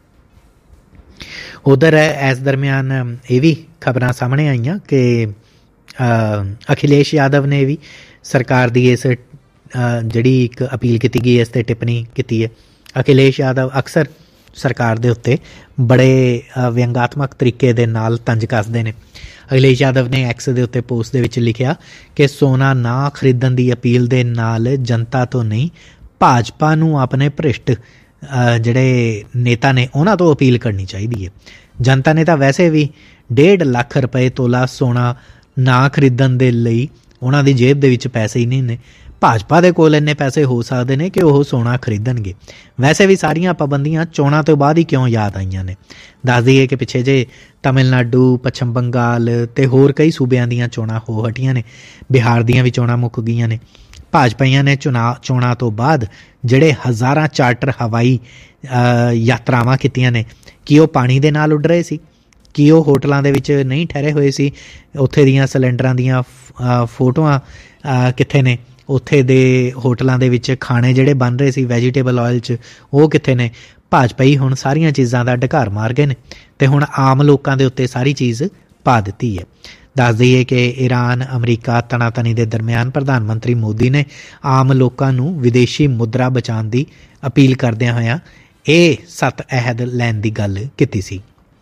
ਉਧਰ ਇਸ ਦਰਮਿਆਨ ਇਹ ਵੀ ਖਬਰਾਂ ਸਾਹਮਣੇ ਆਈਆਂ ਕਿ ਅਖਿਲੇਸ਼ ਯਾਦਵ ਨੇ ਵੀ ਸਰਕਾਰ ਦੀ ਇਸ ਜਿਹੜੀ ਇੱਕ ਅਪੀਲ ਕੀਤੀ ਗਈ ਇਸ 'ਤੇ ਟਿੱਪਣੀ ਕੀਤੀ ਹੈ। ਅਖਿਲੇਸ਼ ਯਾਦਵ ਅਕਸਰ ਸਰਕਾਰ ਦੇ ਉੱਤੇ ਬੜੇ ਵਿਅੰਗਾਤਮਕ ਤਰੀਕੇ ਦੇ ਨਾਲ ਤੰਜ ਕੱਸਦੇ ਨੇ। ਅਖਿਲੇਸ਼ ਯਾਦਵ ਨੇ ਐਕਸ ਦੇ ਉੱਤੇ ਪੋਸਟ ਦੇ ਵਿੱਚ ਲਿਖਿਆ ਕਿ ਸੋਨਾ ਨਾ ਖਰੀਦਣ ਦੀ ਅਪੀਲ ਦੇ ਨਾਲ ਜਨਤਾ ਤੋਂ ਨਹੀਂ, ਭਾਜਪਾ ਨੂੰ ਆਪਣੇ ਭ੍ਰਿਸ਼ਟ ਜਿਹੜੇ ਨੇਤਾ ਨੇ ਉਹਨਾਂ ਤੋਂ ਅਪੀਲ ਕਰਨੀ ਚਾਹੀਦੀ ਹੈ। ਜਨਤਾ ਨੇ ਤਾਂ ਵੈਸੇ ਵੀ ਡੇਢ ਲੱਖ ਰੁਪਏ ਤੋਲਾ ਸੋਨਾ ਨਾ ਖਰੀਦਣ ਦੇ ਲਈ ਉਹਨਾਂ ਦੀ ਜੇਬ ਦੇ ਵਿੱਚ ਪੈਸੇ ਹੀ ਨਹੀਂ ਨੇ। ਭਾਜਪਾ ਦੇ ਕੋਲ ਇੰਨੇ ਪੈਸੇ ਹੋ ਸਕਦੇ ਨੇ ਕਿ ਉਹ ਸੋਨਾ ਖਰੀਦਣਗੇ। ਵੈਸੇ ਵੀ ਸਾਰੀਆਂ ਪਾਬੰਦੀਆਂ ਚੋਣਾਂ ਤੋਂ ਬਾਅਦ ਹੀ ਕਿਉਂ ਯਾਦ ਆਈਆਂ ਨੇ। ਦੱਸ ਦਈਏ ਕਿ ਪਿੱਛੇ ਜੇ ਤਮਿਲਨਾਡੂ, ਪੱਛਮ ਬੰਗਾਲ ਅਤੇ ਹੋਰ ਕਈ ਸੂਬਿਆਂ ਦੀਆਂ ਚੋਣਾਂ ਹੋ ਹਟੀਆਂ ਨੇ, ਬਿਹਾਰ ਦੀਆਂ ਵੀ ਚੋਣਾਂ ਮੁੱਕ ਗਈਆਂ ਨੇ। ਭਾਜਪਾਈਆਂ ਨੇ ਚੁਣਾ ਚੋਣਾਂ ਤੋਂ ਬਾਅਦ ਜਿਹੜੇ ਹਜ਼ਾਰਾਂ ਚਾਰਟਰ ਹਵਾਈ ਯਾਤਰਾਵਾਂ ਕੀਤੀਆਂ ਨੇ, ਕੀ ਉਹ ਪਾਣੀ ਦੇ ਨਾਲ ਉੱਡ ਰਹੇ ਸੀ? ਕੀ ਉਹ ਹੋਟਲਾਂ ਦੇ ਵਿੱਚ ਨਹੀਂ ਠਹਿਰੇ ਹੋਏ ਸੀ? ਉੱਥੇ ਦੀਆਂ ਸਿਲੰਡਰਾਂ ਦੀਆਂ ਫੋਟੋਆਂ ਕਿੱਥੇ ਨੇ? ਉੱਥੇ ਦੇ ਹੋਟਲਾਂ ਦੇ ਵਿੱਚ ਖਾਣੇ ਜਿਹੜੇ ਬਣ ਰਹੇ ਸੀ ਵੈਜੀਟੇਬਲ ਆਇਲ 'ਚ, ਉਹ ਕਿੱਥੇ ਨੇ? ਭਾਜਪਾਈ ਹੁਣ ਸਾਰੀਆਂ ਚੀਜ਼ਾਂ ਦਾ ਢਕਾਰ ਮਾਰ ਗਏ ਨੇ ਅਤੇ ਹੁਣ ਆਮ ਲੋਕਾਂ ਦੇ ਉੱਤੇ ਸਾਰੀ ਚੀਜ਼ ਪਾ ਦਿੱਤੀ ਹੈ। ਦੱਸ ਦਈਏ ਕਿ ਈਰਾਨ ਅਮਰੀਕਾ ਤਣਾਤਣੀ ਦੇ ਦਰਮਿਆਨ ਪ੍ਰਧਾਨ ਮੰਤਰੀ ਮੋਦੀ ਨੇ ਆਮ ਲੋਕਾਂ ਨੂੰ ਵਿਦੇਸ਼ੀ ਮੁਦਰਾ ਬਚਾਉਣ ਦੀ ਅਪੀਲ ਕਰਦਿਆਂ ਹੋਇਆਂ ਇਹ ਸੱਤ ਅਹਿਦ ਲੈਣ ਦੀ ਗੱਲ ਕੀਤੀ ਸੀ।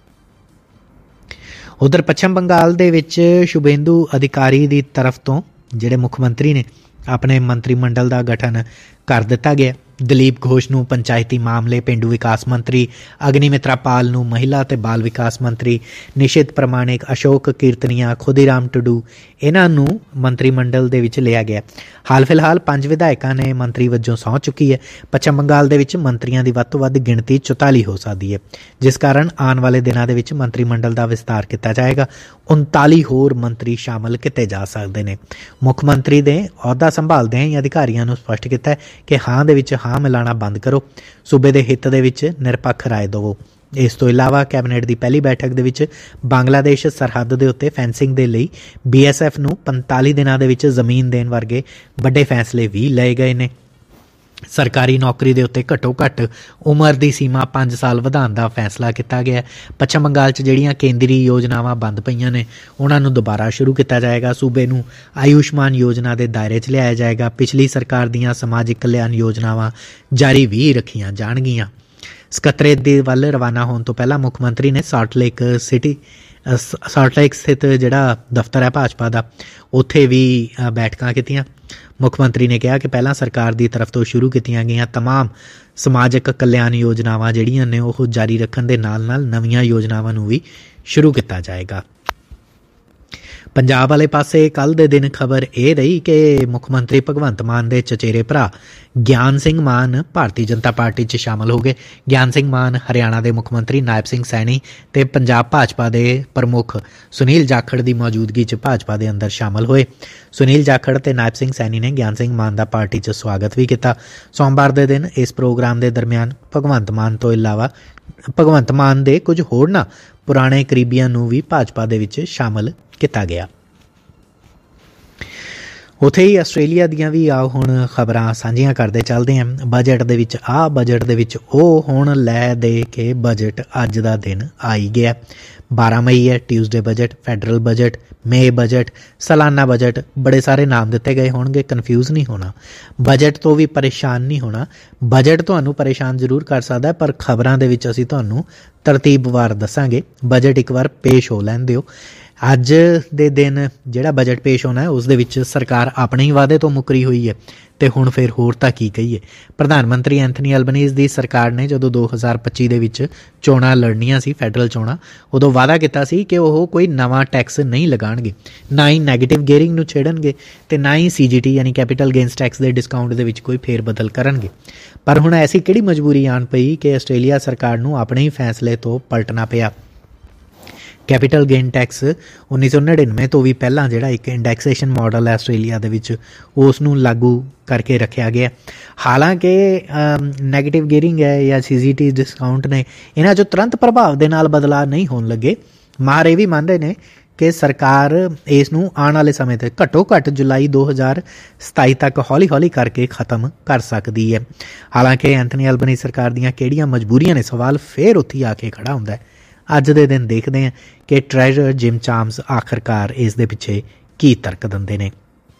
ਉਧਰ ਪੱਛਮ ਬੰਗਾਲ ਦੇ ਵਿੱਚ ਸ਼ੁਭੇਂਦੂ ਅਧਿਕਾਰੀ ਦੀ ਤਰਫ ਤੋਂ ਜਿਹੜੇ ਮੁੱਖ ਮੰਤਰੀ ਨੇ ਆਪਣੇ ਮੰਤਰੀ ਮੰਡਲ ਦਾ ਗਠਨ ਕਰ ਦਿੱਤਾ ਗਿਆ। ਦਲੀਪ ਘੋਸ਼ ਨੂੰ ਪੰਚਾਇਤੀ ਮਾਮਲੇ ਪੇਂਡੂ ਵਿਕਾਸ ਮੰਤਰੀ, ਅਗਨੀਮਿਤਰਾ ਪਾਲ ਨੂੰ ਮਹਿਲਾ ਅਤੇ ਬਾਲ ਵਿਕਾਸ ਮੰਤਰੀ, ਨਿਸ਼ਿਤ ਪ੍ਰਮਾਣਿਕ, ਅਸ਼ੋਕ ਕੀਰਤਨੀਆ, ਖੁਦੀਰਾਮ ਟੁਡੂ ਇਹਨਾਂ ਨੂੰ ਮੰਤਰੀ ਮੰਡਲ ਦੇ ਵਿੱਚ ਲਿਆ ਗਿਆ। ਹਾਲ ਫਿਲਹਾਲ ਪੰਜ ਵਿਧਾਇਕਾਂ ਨੇ ਮੰਤਰੀ ਵਜੋਂ ਸਹੁੰ ਚੁੱਕੀ ਹੈ। ਪੱਛਮ ਬੰਗਾਲ ਦੇ ਵਿੱਚ ਮੰਤਰੀਆਂ ਦੀ ਵੱਧ ਤੋਂ ਵੱਧ ਗਿਣਤੀ ਚੁਤਾਲੀ ਹੋ ਸਕਦੀ ਹੈ, ਜਿਸ ਕਾਰਨ ਆਉਣ ਵਾਲੇ ਦਿਨਾਂ ਦੇ ਵਿੱਚ ਮੰਤਰੀ ਮੰਡਲ ਦਾ ਵਿਸਤਾਰ ਕੀਤਾ ਜਾਏਗਾ। ਉਨਤਾਲੀ ਹੋਰ ਮੰਤਰੀ ਸ਼ਾਮਲ ਕੀਤੇ ਜਾ ਸਕਦੇ ਨੇ। ਮੁੱਖ ਮੰਤਰੀ ਦੇ ਅਹੁਦਾ ਸੰਭਾਲਦਿਆਂ ਹੀ ਅਧਿਕਾਰੀਆਂ ਨੂੰ ਸਪਸ਼ਟ ਕੀਤਾ ਕਿ ਹਾਂ ਦੇ ਵਿੱਚ ਹਾਂ ਮਿਲਾਣਾ ਬੰਦ ਕਰੋ, ਸੂਬੇ ਦੇ ਹਿੱਤ ਦੇ ਵਿੱਚ ਨਿਰਪੱਖ ਰਾਏ ਦੇਵੋ। ਇਸ ਤੋਂ ਇਲਾਵਾ ਕੈਬਨਿਟ ਦੀ ਪਹਿਲੀ ਬੈਠਕ ਦੇ ਵਿੱਚ ਬੰਗਲਾਦੇਸ਼ ਸਰਹੱਦ ਦੇ ਉੱਤੇ ਫੈਂਸਿੰਗ ਦੇ ਲਈ ਬੀ ਐਸ ਐਫ ਨੂੰ ਪੰਤਾਲੀ ਦਿਨਾਂ ਦੇ ਵਿੱਚ ਜ਼ਮੀਨ ਦੇਣ ਵਰਗੇ ਵੱਡੇ ਫੈਸਲੇ ਵੀ ਲਏ ਗਏ ਨੇ। ਸਰਕਾਰੀ ਨੌਕਰੀ ਦੇ ਉੱਤੇ ਘੱਟੋ ਘੱਟ ਉਮਰ ਦੀ ਸੀਮਾ ਪੰਜ ਸਾਲ ਵਧਾਉਣ ਦਾ ਫੈਸਲਾ ਕੀਤਾ ਗਿਆ। ਪੱਛਮ ਬੰਗਾਲ 'ਚ ਜਿਹੜੀਆਂ ਕੇਂਦਰੀ ਯੋਜਨਾਵਾਂ ਬੰਦ ਪਈਆਂ ਨੇ ਉਹਨਾਂ ਨੂੰ ਦੁਬਾਰਾ ਸ਼ੁਰੂ ਕੀਤਾ ਜਾਏਗਾ। ਸੂਬੇ ਨੂੰ ਆਯੁਸ਼ਮਾਨ ਯੋਜਨਾ ਦੇ ਦਾਇਰੇ 'ਚ ਲਿਆਇਆ ਜਾਏਗਾ। ਪਿਛਲੀ ਸਰਕਾਰ ਦੀਆਂ ਸਮਾਜਿਕ ਕਲਿਆਣ ਯੋਜਨਾਵਾਂ ਜਾਰੀ ਵੀ ਰੱਖੀਆਂ ਜਾਣਗੀਆਂ। ਸਕੱਤਰੇਤ ਦੇ ਵੱਲ ਰਵਾਨਾ ਹੋਣ ਤੋਂ ਪਹਿਲਾਂ ਮੁੱਖ ਮੰਤਰੀ ਨੇ salt lake city salt lake ਸਥਿਤ ਜਿਹੜਾ ਦਫ਼ਤਰ ਹੈ ਭਾਜਪਾ ਦਾ, ਉੱਥੇ ਵੀ ਬੈਠਕਾਂ ਕੀਤੀਆਂ। ਮੁੱਖ ਮੰਤਰੀ ਨੇ ਕਿਹਾ ਕਿ ਪਹਿਲਾਂ ਸਰਕਾਰ ਦੀ ਤਰਫ ਤੋਂ ਸ਼ੁਰੂ ਕੀਤੀਆਂ ਗਈਆਂ ਤਮਾਮ ਸਮਾਜਿਕ ਕਲਿਆਣ ਯੋਜਨਾਵਾਂ ਜਿਹੜੀਆਂ ਨੇ ਉਹ ਜਾਰੀ ਰੱਖਣ ਦੇ ਨਾਲ ਨਾਲ ਨਵੀਆਂ ਯੋਜਨਾਵਾਂ ਨੂੰ ਵੀ ਸ਼ੁਰੂ ਕੀਤਾ ਜਾਏਗਾ। ਪੰਜਾਬ ਵਾਲੇ ਪਾਸੇ ਕੱਲ੍ਹ ਦੇ ਦਿਨ ਖਬਰ ਇਹ ਰਹੀ ਕਿ ਮੁੱਖ ਮੰਤਰੀ ਭਗਵੰਤ ਮਾਨ ਦੇ ਚਚੇਰੇ ਭਰਾ ਗਿਆਨ ਸਿੰਘ ਮਾਨ ਭਾਰਤੀ ਜਨਤਾ ਪਾਰਟੀ 'ਚ ਸ਼ਾਮਲ ਹੋ ਗਏ। ਗਿਆਨ ਸਿੰਘ ਮਾਨ ਹਰਿਆਣਾ ਦੇ ਮੁੱਖ ਮੰਤਰੀ ਨਾਇਬ ਸਿੰਘ ਸੈਣੀ ਅਤੇ ਪੰਜਾਬ ਭਾਜਪਾ ਦੇ ਪ੍ਰਮੁੱਖ ਸੁਨੀਲ ਜਾਖੜ ਦੀ ਮੌਜੂਦਗੀ 'ਚ ਭਾਜਪਾ ਦੇ ਅੰਦਰ ਸ਼ਾਮਲ ਹੋਏ। ਸੁਨੀਲ ਜਾਖੜ ਅਤੇ ਨਾਇਬ ਸਿੰਘ ਸੈਣੀ ਨੇ ਗਿਆਨ ਸਿੰਘ ਮਾਨ ਦਾ ਪਾਰਟੀ 'ਚ ਸਵਾਗਤ ਵੀ ਕੀਤਾ। ਸੋਮਵਾਰ ਦੇ ਦਿਨ ਇਸ ਪ੍ਰੋਗਰਾਮ ਦੇ ਦਰਮਿਆਨ ਭਗਵੰਤ ਮਾਨ ਤੋਂ ਇਲਾਵਾ ਭਗਵੰਤ ਮਾਨ ਦੇ ਕੁਝ ਹੋਰਨਾਂ ਪੁਰਾਣੇ ਕਰੀਬੀਆਂ ਨੂੰ ਵੀ ਭਾਜਪਾ ਦੇ ਵਿੱਚ ਸ਼ਾਮਲ ਕੀਤਾ ਗਿਆ। ਉੱਥੇ ਹੀ ਆਸਟ੍ਰੇਲੀਆ ਦੀਆਂ ਵੀ ਆਓ ਹੁਣ ਖਬਰਾਂ ਸਾਂਝੀਆਂ ਕਰਦੇ ਚੱਲਦੇ ਹਾਂ। ਬਜਟ ਦੇ ਵਿੱਚ ਆਹ ਬਜਟ ਦੇ ਵਿੱਚ ਉਹ ਹੁਣ ਲੈ ਦੇ ਕੇ ਬਜਟ ਅੱਜ ਦਾ ਦਿਨ ਆ ਹੀ ਗਿਆ। ਬਾਰਾਂ ਮਈ ਹੈ, ਟਿਊਜ਼ਡੇ ਬਜਟ, ਫੈਡਰਲ ਬਜਟ, ਮੇ ਬਜਟ, ਸਾਲਾਨਾ ਬਜਟ, ਬੜੇ ਸਾਰੇ ਨਾਮ ਦਿੱਤੇ ਗਏ ਹੋਣਗੇ। ਕਨਫਿਊਜ਼ ਨਹੀਂ ਹੋਣਾ, ਬਜਟ ਤੋਂ ਵੀ ਪਰੇਸ਼ਾਨ ਨਹੀਂ ਹੋਣਾ। ਬਜਟ ਤੁਹਾਨੂੰ ਪਰੇਸ਼ਾਨ ਜ਼ਰੂਰ ਕਰ ਸਕਦਾ, ਪਰ ਖਬਰਾਂ ਦੇ ਵਿੱਚ ਅਸੀਂ ਤੁਹਾਨੂੰ ਤਰਤੀਬਵਾਰ ਦੱਸਾਂਗੇ। ਬਜਟ ਇੱਕ ਵਾਰ ਪੇਸ਼ ਹੋ ਲੈਣ ਦਿਓ। ਅੱਜ ਦੇ ਦਿਨ ਜਿਹੜਾ ਬਜਟ ਪੇਸ਼ ਹੋਣਾ ਉਸ ਦੇ ਵਿੱਚ ਸਰਕਾਰ ਆਪਣੇ ਹੀ ਵਾਅਦੇ ਤੋਂ ਮੁੱਕਰੀ ਹੋਈ ਹੈ ਅਤੇ ਹੁਣ ਫਿਰ ਹੋਰ ਤਾਂ ਕੀ ਕਹੀਏ। ਪ੍ਰਧਾਨ ਮੰਤਰੀ ਐਂਥਨੀ ਅਲਬਨੀਜ਼ ਦੀ ਸਰਕਾਰ ਨੇ ਜਦੋਂ ਦੋ ਹਜ਼ਾਰ ਪੱਚੀ ਦੇ ਵਿੱਚ ਚੋਣਾਂ ਲੜਨੀਆਂ ਸੀ, ਫੈਡਰਲ ਚੋਣਾਂ, ਉਦੋਂ ਵਾਅਦਾ ਕੀਤਾ ਸੀ ਕਿ ਉਹ ਕੋਈ ਨਵਾਂ ਟੈਕਸ ਨਹੀਂ ਲਗਾਉਣਗੇ, ਨਾ ਹੀ ਨੈਗੇਟਿਵ ਗੇਅਰਿੰਗ ਨੂੰ ਛੇੜਨਗੇ ਅਤੇ ਨਾ ਹੀ ਸੀ ਜੀ ਟੀ ਯਾਨੀ ਕੈਪੀਟਲ ਗੇਨਸ ਟੈਕਸ ਦੇ ਡਿਸਕਾਊਂਟ ਦੇ ਵਿੱਚ ਕੋਈ ਫੇਰ ਬਦਲ ਕਰਨਗੇ। ਪਰ ਹੁਣ ਐਸੀ ਕਿਹੜੀ ਮਜਬੂਰੀ ਆਣ ਪਈ ਕਿ ਆਸਟ੍ਰੇਲੀਆ ਸਰਕਾਰ ਨੂੰ ਆਪਣੇ ਹੀ ਫੈਸਲੇ ਤੋਂ ਪਲਟਣਾ ਪਿਆ। ਕੈਪੀਟਲ ਗੇਨ ਟੈਕਸ ਉੱਨੀ ਸੌ ਨੜਿਨਵੇਂ ਤੋਂ ਵੀ ਪਹਿਲਾਂ ਜਿਹੜਾ ਇੱਕ ਇੰਡੈਕਸੇਸ਼ਨ ਮਾਡਲ ਹੈ ਆਸਟ੍ਰੇਲੀਆ ਦੇ ਵਿੱਚ, ਉਸ ਨੂੰ ਲਾਗੂ ਕਰਕੇ ਰੱਖਿਆ ਗਿਆ। ਹਾਲਾਂਕਿ ਨੈਗੇਟਿਵ ਗੇਅਰਿੰਗ ਹੈ ਜਾਂ ਸੀ ਜੀ ਟੀ ਡਿਸਕਾਊਂਟ ਨੇ, ਇਹਨਾਂ 'ਚੋਂ ਤੁਰੰਤ ਪ੍ਰਭਾਵ ਦੇ ਨਾਲ ਬਦਲਾਅ ਨਹੀਂ ਹੋਣ ਲੱਗੇ। ਮਾਹਰ ਇਹ ਵੀ ਮੰਨਦੇ ਨੇ ਕਿ ਸਰਕਾਰ ਇਸ ਨੂੰ ਆਉਣ ਵਾਲੇ ਸਮੇਂ 'ਤੇ ਘੱਟੋ ਘੱਟ ਜੁਲਾਈ ਦੋ ਹਜ਼ਾਰ ਸਤਾਈ ਤੱਕ ਹੌਲੀ ਹੌਲੀ ਕਰਕੇ ਖ਼ਤਮ ਕਰ ਸਕਦੀ ਹੈ। ਹਾਲਾਂਕਿ ਐਂਥਨੀ ਅਲਬਨੀ ਸਰਕਾਰ ਦੀਆਂ ਕਿਹੜੀਆਂ ਮਜਬੂਰੀਆਂ ਨੇ, ਸਵਾਲ ਫਿਰ ਉੱਥੇ ਆ ਕੇ ਖੜ੍ਹਾ ਹੁੰਦਾ ਹੈ। ਅੱਜ ਦੇ ਦਿਨ ਦੇਖਦੇ ਹਾਂ ਕਿ ਟ੍ਰੈਜਰਰ ਜਿਮ ਚਾਮਸ ਆਖਰਕਾਰ ਇਸ ਦੇ ਪਿੱਛੇ ਕੀ ਤਰਕ ਦਿੰਦੇ ਨੇ।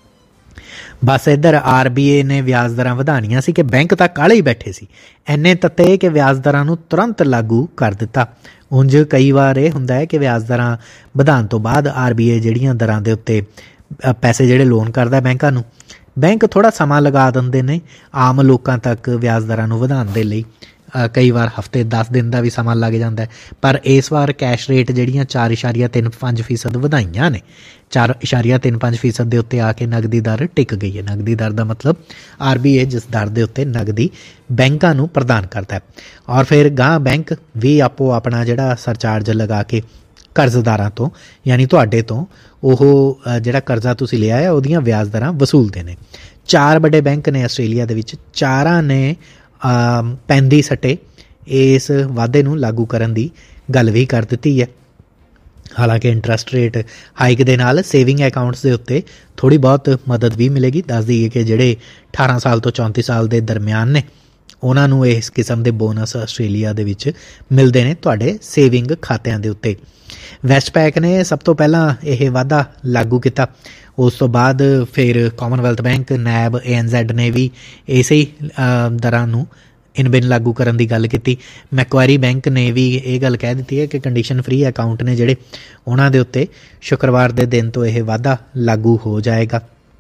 ਬਸ ਇੱਧਰ ਆਰ ਬੀ ਏ ਨੇ ਵਿਆਜ ਦਰਾਂ ਵਧਾਉਣੀਆਂ ਸੀ ਕਿ ਬੈਂਕ ਤਾਂ ਕਾਹਲੇ ਹੀ ਬੈਠੇ ਸੀ, ਇੰਨੇ ਤੱਤੇ ਕਿ ਵਿਆਜ ਦਰਾਂ ਨੂੰ ਤੁਰੰਤ ਲਾਗੂ ਕਰ ਦਿੱਤਾ। ਉਂਝ ਕਈ ਵਾਰ ਇਹ ਹੁੰਦਾ ਹੈ ਕਿ ਵਿਆਜ ਦਰਾਂ ਵਧਾਉਣ ਤੋਂ ਬਾਅਦ ਆਰ ਬੀ ਏ ਜਿਹੜੀਆਂ ਦਰਾਂ ਦੇ ਉੱਤੇ ਪੈਸੇ ਜਿਹੜੇ ਲੋਨ ਕਰਦਾ ਬੈਂਕਾਂ ਨੂੰ, ਬੈਂਕ ਥੋੜ੍ਹਾ ਸਮਾਂ ਲਗਾ ਦਿੰਦੇ ਨੇ ਆਮ ਲੋਕਾਂ ਤੱਕ ਵਿਆਜ ਦਰਾਂ ਨੂੰ ਵਧਾਉਣ ਦੇ ਲਈ। ਕਈ ਵਾਰ ਹਫ਼ਤੇ ਦਸ ਦਿਨ ਦਾ ਵੀ ਸਮਾਂ ਲੱਗ ਜਾਂਦਾ ਹੈ। ਪਰ ਇਸ ਵਾਰ ਕੈਸ਼ ਰੇਟ ਜਿਹੜੀਆਂ ਚਾਰ ਇਸ਼ਾਰੀਆ ਤਿੰਨ ਪੰਜ ਫੀਸਦ ਵਧਾਈਆਂ ਨੇ, ਚਾਰ ਇਸ਼ਾਰੀਆ ਤਿੰਨ ਪੰਜ ਫੀਸਦ ਦੇ ਉੱਤੇ ਆ ਕੇ ਨਗਦੀ ਦਰ ਟਿਕ ਗਈ ਹੈ। ਨਗਦੀ ਦਰ ਦਾ ਮਤਲਬ ਆਰ ਬੀ ਏ ਜਿਸ ਦਰ ਦੇ ਉੱਤੇ ਨਗਦੀ ਬੈਂਕਾਂ ਨੂੰ ਪ੍ਰਦਾਨ ਕਰਦਾ ਹੈ, ਔਰ ਫਿਰ ਗਾਂਹ ਬੈਂਕ ਵੀ ਆਪੋ ਆਪਣਾ ਜਿਹੜਾ ਸਰਚਾਰਜ ਲਗਾ ਕੇ ਕਰਜ਼ਦਾਰਾਂ ਤੋਂ ਯਾਨੀ ਤੁਹਾਡੇ ਤੋਂ ਉਹ ਜਿਹੜਾ ਕਰਜ਼ਾ ਤੁਸੀਂ ਲਿਆ ਹੈ ਉਹਦੀਆਂ ਵਿਆਜ ਦਰਾਂ ਵਸੂਲਦੇ ਨੇ। ਚਾਰ ਵੱਡੇ ਬੈਂਕ ਨੇ ਆਸਟ੍ਰੇਲੀਆ ਦੇ ਵਿੱਚ, ਚਾਰਾਂ ਨੇ ਪੈਂਦੀ ਸੱਟੇ ਇਸ ਵਾਅਦੇ ਨੂੰ ਲਾਗੂ ਕਰਨ ਦੀ ਗੱਲ ਵੀ ਕਰ ਦਿੱਤੀ ਹੈ। ਹਾਲਾਂਕਿ ਇੰਟਰਸਟ ਰੇਟ ਹਾਈਕ ਦੇ ਨਾਲ ਸੇਵਿੰਗ ਅਕਾਊਂਟਸ ਦੇ ਉੱਤੇ ਥੋੜ੍ਹੀ ਬਹੁਤ ਮਦਦ ਵੀ ਮਿਲੇਗੀ। ਦੱਸ ਦਈਏ ਕਿ ਜਿਹੜੇ ਅਠਾਰਾਂ ਸਾਲ ਤੋਂ ਚੌਂਤੀ ਸਾਲ ਦੇ ਦਰਮਿਆਨ ਨੇ, ਉਹਨਾਂ ਨੂੰ ਇਸ ਕਿਸਮ ਦੇ ਬੋਨਸ ਆਸਟ੍ਰੇਲੀਆ ਦੇ ਵਿੱਚ ਮਿਲਦੇ ਨੇ ਤੁਹਾਡੇ ਸੇਵਿੰਗ ਖਾਤਿਆਂ ਦੇ ਉੱਤੇ। ਵੈਸਟਪੈਕ ਨੇ ਸਭ ਤੋਂ ਪਹਿਲਾਂ ਇਹ ਵਾਅਦਾ ਲਾਗੂ ਕੀਤਾ, ਉਸ ਤੋਂ ਬਾਅਦ ਫਿਰ ਕਾਮਨਵੈਲਥ ਬੈਂਕ, ਨੈਬ, ਏ ਐਨ ਜ਼ੈਡ ਨੇ ਵੀ ਇਸੇ ਹੀ ਦਰਾਂ ਨੂੰ ਇਨ ਬਿਨ ਲਾਗੂ ਕਰਨ ਦੀ ਗੱਲ ਕੀਤੀ। ਮੈਕਵਾਰੀ ਬੈਂਕ ਨੇ ਵੀ ਇਹ ਗੱਲ ਕਹਿ ਦਿੱਤੀ ਹੈ ਕਿ ਕੰਡੀਸ਼ਨ ਫਰੀ ਅਕਾਊਂਟ ਨੇ ਜਿਹੜੇ, ਉਹਨਾਂ ਦੇ ਉੱਤੇ ਸ਼ੁੱਕਰਵਾਰ ਦੇ ਦਿਨ ਤੋਂ ਇਹ ਵਾਅਦਾ ਲਾਗੂ ਹੋ ਜਾਏਗਾ।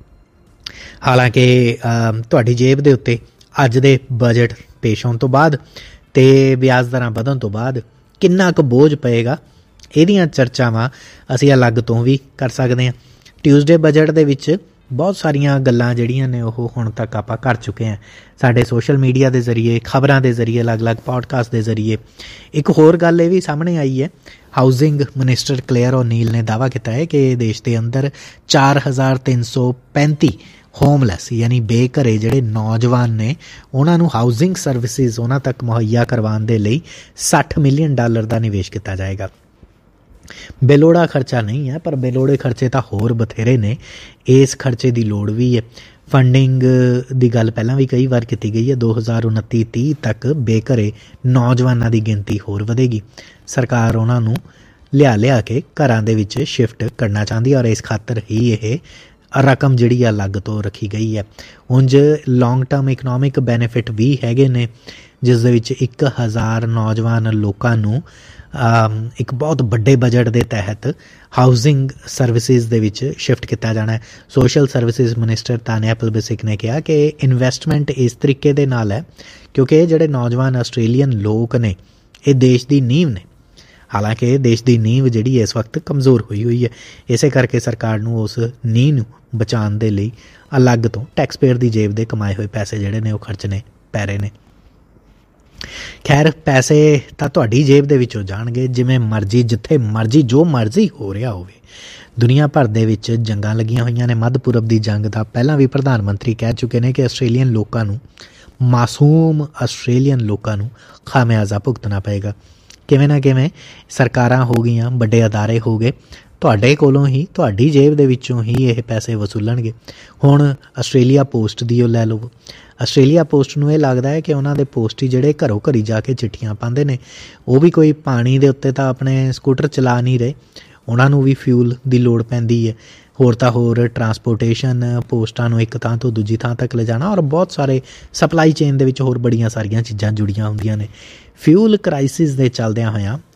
ਹਾਲਾਂਕਿ ਤੁਹਾਡੀ ਜੇਬ ਦੇ ਉੱਤੇ ਅੱਜ ਦੇ ਬਜਟ ਪੇਸ਼ ਹੋਣ ਤੋਂ ਬਾਅਦ ਅਤੇ ਵਿਆਜ ਦਰਾਂ ਵਧਣ ਤੋਂ ਬਾਅਦ ਕਿੰਨਾ ਕੁ ਬੋਝ ਪਏਗਾ, ਇਹਦੀਆਂ ਚਰਚਾਵਾਂ ਅਸੀਂ ਅਲੱਗ ਤੋਂ ਵੀ ਕਰ ਸਕਦੇ ਹਾਂ। ਟਿਊਜ਼ਡੇ ਬਜਟ ਦੇ ਵਿੱਚ ਬਹੁਤ ਸਾਰੀਆਂ ਗੱਲਾਂ ਜਿਹੜੀਆਂ ਨੇ ਉਹ ਹੁਣ ਤੱਕ ਆਪਾਂ ਕਰ ਚੁੱਕੇ ਹਾਂ, ਸਾਡੇ ਸੋਸ਼ਲ ਮੀਡੀਆ ਦੇ ਜ਼ਰੀਏ, ਖਬਰਾਂ ਦੇ ਜ਼ਰੀਏ, ਅਲੱਗ-ਅਲੱਗ ਪੋਡਕਾਸਟ ਦੇ ਜ਼ਰੀਏ। ਇੱਕ ਹੋਰ ਗੱਲ ਇਹ ਵੀ ਸਾਹਮਣੇ ਆਈ ਹੈ, ਹਾਊਸਿੰਗ ਮਿਨਿਸਟਰ ਕਲੇਅਰ ਓਨੀਲ ਨੇ ਦਾਅਵਾ ਕੀਤਾ ਹੈ ਕਿ ਦੇਸ਼ ਦੇ ਅੰਦਰ ਚਾਰ ਹਜ਼ਾਰ ਤਿੰਨ ਸੌ ਪੈਂਤੀ ਹੋਮਲੈਸ ਯਾਨੀ ਬੇਘਰੇ ਜਿਹੜੇ ਨੌਜਵਾਨ ਨੇ, ਉਹਨਾਂ ਨੂੰ ਹਾਊਸਿੰਗ ਸਰਵਿਸਿਜ਼ ਉਹਨਾਂ ਤੱਕ ਮੁਹੱਈਆ ਕਰਵਾਉਣ ਦੇ ਲਈ ਸੱਠ ਮਿਲੀਅਨ ਡਾਲਰ ਦਾ ਨਿਵੇਸ਼ ਕੀਤਾ ਜਾਏਗਾ। ਬੇਲੋੜਾ ਖਰਚਾ ਨਹੀਂ ਹੈ, ਪਰ ਬੇਲੋੜੇ ਖਰਚੇ ਤਾਂ ਹੋਰ ਬਥੇਰੇ ਨੇ। ਇਸ ਖਰਚੇ ਦੀ ਲੋੜ ਵੀ ਹੈ। ਫੰਡਿੰਗ ਦੀ ਗੱਲ ਪਹਿਲਾਂ ਵੀ ਕਈ ਵਾਰ ਕੀਤੀ ਗਈ ਹੈ। ਦੋ ਹਜ਼ਾਰ ਉਨੱਤੀ ਤੀਹ ਤੱਕ ਬੇਘਰੇ ਨੌਜਵਾਨਾਂ ਦੀ ਗਿਣਤੀ ਹੋਰ ਵਧੇਗੀ। ਸਰਕਾਰ ਉਹਨਾਂ ਨੂੰ ਲਿਆ ਲਿਆ ਕੇ ਘਰਾਂ ਦੇ ਵਿੱਚ ਸ਼ਿਫਟ ਕਰਨਾ ਚਾਹੁੰਦੀ ਹੈ, ਔਰ ਇਸ ਖਾਤਰ ਹੀ ਇਹ ਰਕਮ ਜਿਹੜੀ ਆ ਅਲੱਗ ਤੋਂ ਰੱਖੀ ਗਈ ਹੈ। ਉਂਝ ਲੌਂਗ ਟਰਮ ਇਕਨੋਮਿਕ ਬੈਨੀਫਿਟ ਵੀ ਹੈਗੇ ਨੇ, ਜਿਸ ਦੇ ਵਿੱਚ ਇੱਕ ਹਜ਼ਾਰ ਨੌਜਵਾਨ ਲੋਕਾਂ ਨੂੰ ਇੱਕ ਬਹੁਤ ਵੱਡੇ ਬਜਟ ਦੇ ਤਹਿਤ ਹਾਊਸਿੰਗ ਸਰਵਿਸਿਜ਼ ਦੇ ਵਿੱਚ ਸ਼ਿਫਟ ਕੀਤਾ ਜਾਣਾ ਹੈ। ਸੋਸ਼ਲ ਸਰਵਿਸਿਜ਼ ਮਿਨਿਸਟਰ ਤਾਨਿਆ ਪਲਬਿਸਿਕ ਨੇ ਕਿਹਾ ਕਿ ਇਨਵੈਸਟਮੈਂਟ ਇਸ ਤਰੀਕੇ ਦੇ ਨਾਲ ਹੈ ਕਿਉਂਕਿ ਇਹ ਜਿਹੜੇ ਨੌਜਵਾਨ ਆਸਟ੍ਰੇਲੀਅਨ ਲੋਕ ਨੇ, ਇਹ ਦੇਸ਼ ਦੀ ਨੀਂਹ ਨੇ। ਹਾਲਾਂਕਿ ਇਹ ਦੇਸ਼ ਦੀ ਨੀਂਹ ਜਿਹੜੀ ਇਸ ਵਕਤ ਕਮਜ਼ੋਰ ਹੋਈ ਹੋਈ ਹੈ, ਇਸੇ ਕਰਕੇ ਸਰਕਾਰ ਨੂੰ ਉਸ ਨੀਂਹ ਨੂੰ ਬਚਾਉਣ ਦੇ ਲਈ ਅਲੱਗ ਤੋਂ ਟੈਕਸ ਪੇਅਰ ਦੀ ਜੇਬ ਦੇ ਕਮਾਏ ਹੋਏ ਪੈਸੇ ਜਿਹੜੇ ਨੇ ਉਹ ਖਰਚਣੇ ਪੈ ਰਹੇ ਨੇ। ਖੈਰ, ਪੈਸੇ ਤਾਂ ਤੁਹਾਡੀ ਜੇਬ ਦੇ ਵਿੱਚੋਂ ਜਾਣਗੇ, ਜਿਵੇਂ ਮਰਜ਼ੀ, ਜਿੱਥੇ ਮਰਜ਼ੀ, ਜੋ ਮਰਜ਼ੀ ਹੋ ਰਿਹਾ ਹੋਵੇ। ਦੁਨੀਆ ਭਰ ਦੇ ਵਿੱਚ ਜੰਗਾਂ ਲੱਗੀਆਂ ਹੋਈਆਂ ਨੇ। ਮੱਧ ਪੂਰਬ ਦੀ ਜੰਗ ਦਾ ਪਹਿਲਾਂ ਵੀ ਪ੍ਰਧਾਨ ਮੰਤਰੀ ਕਹਿ ਚੁੱਕੇ ਨੇ ਕਿ ਆਸਟ੍ਰੇਲੀਅਨ ਲੋਕਾਂ ਨੂੰ, ਮਾਸੂਮ ਆਸਟ੍ਰੇਲੀਅਨ ਲੋਕਾਂ ਨੂੰ ਖਾਮਿਆਜ਼ਾ ਭੁਗਤਣਾ ਪਏਗਾ। ਕਿਵੇਂ ਨਾ ਕਿਵੇਂ ਸਰਕਾਰਾਂ ਹੋ ਗਈਆਂ, ਵੱਡੇ ਅਦਾਰੇ ਹੋ ਗਏ, ਤੁਹਾਡੇ ਕੋਲੋਂ ਹੀ, ਤੁਹਾਡੀ ਜੇਬ ਦੇ ਵਿੱਚੋਂ ਹੀ ਇਹ ਪੈਸੇ ਵਸੂਲਣਗੇ। ਹੁਣ ਆਸਟ੍ਰੇਲੀਆ ਪੋਸਟ ਦੀ ਉਹ ਲੈ ਲਓ। ਆਸਟ੍ਰੇਲੀਆ ਪੋਸਟ ਨੂੰ ਇਹ ਲੱਗਦਾ ਹੈ ਕਿ ਉਹਨਾਂ ਦੇ ਪੋਸਟੀ ਜਿਹੜੇ ਘਰੋਂ ਘਰੀ ਜਾ ਕੇ ਚਿੱਠੀਆਂ ਪਾਉਂਦੇ ਨੇ, ਉਹ ਵੀ ਕੋਈ ਪਾਣੀ ਦੇ ਉੱਤੇ ਤਾਂ ਆਪਣੇ ਸਕੂਟਰ ਚਲਾ ਨਹੀਂ ਰਹੇ, ਉਹਨਾਂ ਨੂੰ ਵੀ ਫਿਊਲ ਦੀ ਲੋੜ ਪੈਂਦੀ ਹੈ। ਹੋਰ ਤਾਂ ਹੋਰ ਟਰਾਂਸਪੋਰਟੇਸ਼ਨ, ਪੋਸਟਾਂ ਨੂੰ ਇੱਕ ਥਾਂ ਤੋਂ ਦੂਜੀ ਥਾਂ ਤੱਕ ਲਿਜਾਣਾ, ਔਰ ਬਹੁਤ ਸਾਰੇ ਸਪਲਾਈ ਚੇਨ ਦੇ ਵਿੱਚ ਹੋਰ ਬੜੀਆਂ ਸਾਰੀਆਂ ਚੀਜ਼ਾਂ ਜੁੜੀਆਂ ਹੁੰਦੀਆਂ ਨੇ। ਫਿਊਲ ਕ੍ਰਾਈਸਿਸ ਦੇ ਚੱਲਦਿਆਂ ਹੋਇਆਂ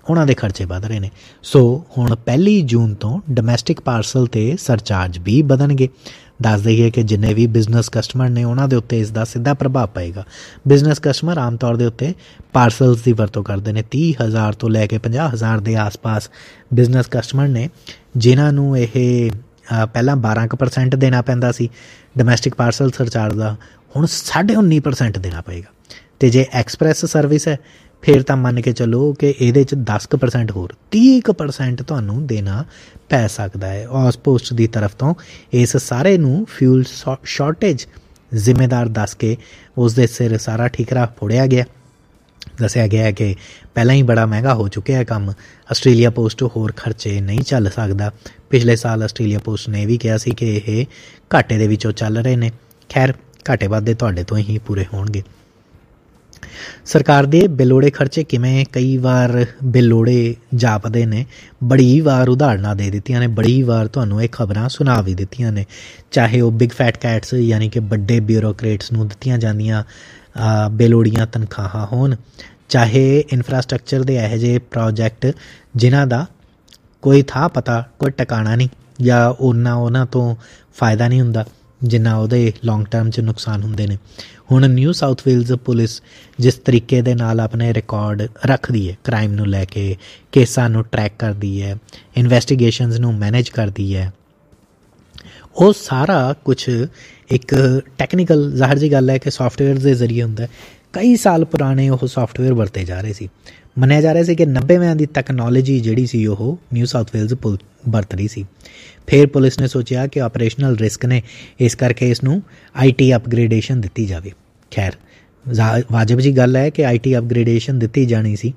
ਉਹਨਾਂ ਦੇ ਖਰਚੇ ਵਧ ਰਹੇ ਨੇ। ਸੋ ਹੁਣ ਪਹਿਲੀ ਜੂਨ ਤੋਂ ਡੋਮੈਸਟਿਕ ਪਾਰਸਲ 'ਤੇ ਸਰਚਾਰਜ ਵੀ ਵਧਣਗੇ। ਦੱਸ ਦਈਏ ਕਿ ਜਿੰਨੇ ਵੀ ਬਿਜ਼ਨਸ ਕਸਟਮਰ ਨੇ ਉਹਨਾਂ ਦੇ ਉੱਤੇ ਇਸ ਦਾ ਸਿੱਧਾ ਪ੍ਰਭਾਵ ਪਏਗਾ। ਬਿਜ਼ਨਸ ਕਸਟਮਰ ਆਮ ਤੌਰ ਦੇ ਉੱਤੇ ਪਾਰਸਲਸ ਦੀ ਵਰਤੋਂ ਕਰਦੇ ਨੇ। ਤੀਹ ਹਜ਼ਾਰ ਤੋਂ ਲੈ ਕੇ ਪੰਜਾਹ ਹਜ਼ਾਰ ਦੇ ਆਸ-ਪਾਸ ਬਿਜ਼ਨਸ ਕਸਟਮਰ ਨੇ ਜਿਨ੍ਹਾਂ ਨੂੰ ਇਹ ਪਹਿਲਾਂ ਬਾਰਾਂ ਕੁ ਪਰਸੈਂਟ ਦੇਣਾ ਪੈਂਦਾ ਸੀ ਡੋਮੈਸਟਿਕ ਪਾਰਸਲ ਸਰਚਾਰਜ ਦਾ, ਹੁਣ ਸਾਢੇ ਉੱਨੀ ਪਰਸੈਂਟ ਦੇਣਾ ਪਏਗਾ। ਅਤੇ ਜੇ ਐਕਸਪ੍ਰੈਸ ਸਰਵਿਸ ਹੈ ਫਿਰ ਤਾਂ ਮੰਨ ਕੇ ਚੱਲੋ ਕਿ ਇਹਦੇ 'ਚ ਦਸ ਕੁ ਪਰਸੈਂਟ ਹੋਰ ਤੀਹ ਕੁ ਪਰਸੈਂਟ ਤੁਹਾਨੂੰ ਦੇਣਾ ਪੈ ਸਕਦਾ ਹੈ। ਔਸਪੋਸਟ ਦੀ ਤਰਫ ਤੋਂ ਇਸ ਸਾਰੇ ਨੂੰ ਫਿਊਲ ਸ਼ਾਰਟੇਜ ਜ਼ਿੰਮੇਦਾਰ ਦੱਸ ਕੇ ਉਸ ਦੇ ਸਿਰ ਸਾਰਾ ਠੀਕਰਾ ਫੋੜਿਆ ਗਿਆ। ਦੱਸਿਆ ਗਿਆ ਕਿ ਪਹਿਲਾਂ ਹੀ ਬੜਾ ਮਹਿੰਗਾ ਹੋ ਚੁੱਕਿਆ ਕੰਮ, ਆਸਟ੍ਰੇਲੀਆ ਪੋਸਟ ਹੋਰ ਖਰਚੇ ਨਹੀਂ ਝੱਲ ਸਕਦਾ। ਪਿਛਲੇ ਸਾਲ ਆਸਟ੍ਰੇਲੀਆ ਪੋਸਟ ਨੇ ਵੀ ਕਿਹਾ ਸੀ ਕਿ ਇਹ ਘਾਟੇ ਦੇ ਵਿੱਚੋਂ ਚੱਲ ਰਹੇ ਨੇ। ਖੈਰ ਘਾਟੇ ਵਾਧੇ ਤੁਹਾਡੇ ਤੋਂ ਹੀ ਪੂਰੇ ਹੋਣਗੇ। ਸਰਕਾਰ ਦੇ ਬੇਲੋੜੇ ਖਰਚੇ ਕਿਵੇਂ ਕਈ ਵਾਰ ਬੇਲੋੜੇ ਜਾਪਦੇ ਨੇ, ਬੜੀ ਵਾਰ ਉਦਾਹਰਨਾਂ ਦੇ ਦਿੱਤੀਆਂ ਨੇ, ਬੜੀ ਵਾਰ ਤੁਹਾਨੂੰ ਇਹ ਖਬਰਾਂ ਸੁਣਾ ਵੀ ਦਿੱਤੀਆਂ ਨੇ। ਚਾਹੇ ਉਹ ਬਿਗ ਫੈਟ ਕੈਟਸ ਯਾਨੀ ਕਿ ਵੱਡੇ ਬਿਊਰੋਕਰੇਟਸ ਨੂੰ ਦਿੱਤੀਆਂ ਜਾਂਦੀਆਂ ਬੇਲੋੜੀਆਂ ਤਨਖਾਹਾਂ ਹੋਣ, ਚਾਹੇ ਇਨਫਰਾਸਟਰਕਚਰ ਦੇ ਇਹੋ ਜਿਹੇ ਪ੍ਰੋਜੈਕਟ ਜਿਨ੍ਹਾਂ ਦਾ ਕੋਈ ਥਾਂ ਪਤਾ ਕੋਈ ਟਿਕਾਣਾ ਨਹੀਂ ਜਾਂ ਉਹਨਾਂ ਉਹਨਾਂ ਤੋਂ ਫਾਇਦਾ ਨਹੀਂ ਹੁੰਦਾ ਜਿੰਨਾ ਉਹਦੇ ਲੌਂਗ ਟਰਮ 'ਚ ਨੁਕਸਾਨ ਹੁੰਦੇ ਨੇ। ਹੁਣ ਨਿਊ ਸਾਊਥ ਵੇਲਜ਼ ਪੁਲਿਸ ਜਿਸ ਤਰੀਕੇ ਦੇ ਨਾਲ ਆਪਣੇ ਰਿਕਾਰਡ ਰੱਖਦੀ ਹੈ ਕ੍ਰਾਈਮ ਨੂੰ ਲੈ ਕੇ, ਕੇਸਾਂ ਨੂੰ ਟਰੈਕ ਕਰਦੀ ਹੈ, ਇਨਵੈਸਟੀਗੇਸ਼ਨਸ ਨੂੰ ਮੈਨੇਜ ਕਰਦੀ ਹੈ, ਉਹ ਸਾਰਾ ਕੁਛ ਇੱਕ ਟੈਕਨੀਕਲ ਜ਼ਾਹਰ ਜਿਹੀ ਗੱਲ ਹੈ ਕਿ ਸਾਫਟਵੇਅਰ ਦੇ ਜ਼ਰੀਏ ਹੁੰਦਾ। ਕਈ ਸਾਲ ਪੁਰਾਣੇ ਉਹ ਸਾਫਟਵੇਅਰ ਵਰਤੇ ਜਾ ਰਹੇ ਸੀ। ਮੰਨਿਆ ਜਾ ਰਿਹਾ ਸੀ ਕਿ ਨੱਬੇਵਿਆਂ ਦੀ ਤੈਕਨੋਲੋਜੀ ਜਿਹੜੀ ਸੀ ਉਹ ਨਿਊ ਸਾਊਥ ਵੇਲਜ਼ ਪੁਲ ਵਰਤ ਰਹੀ ਸੀ। ਫਿਰ ਪੁਲਿਸ ਨੇ ਸੋਚਿਆ ਕਿ ਆਪਰੇਸ਼ਨਲ ਰਿਸਕ ਨੇ, ਇਸ ਕਰਕੇ ਇਸ ਨੂੰ ਆਈ ਟੀ ਅਪਗ੍ਰੇਡੇਸ਼ਨ ਦਿੱਤੀ ਜਾਵੇ। ਖੈਰ ਵਾਜਬ ਜੀ ਗੱਲ ਹੈ ਕਿ ਆਈ ਟੀ ਅਪਗ੍ਰੇਡੇਸ਼ਨ ਦਿੱਤੀ ਜਾਣੀ ਸੀ।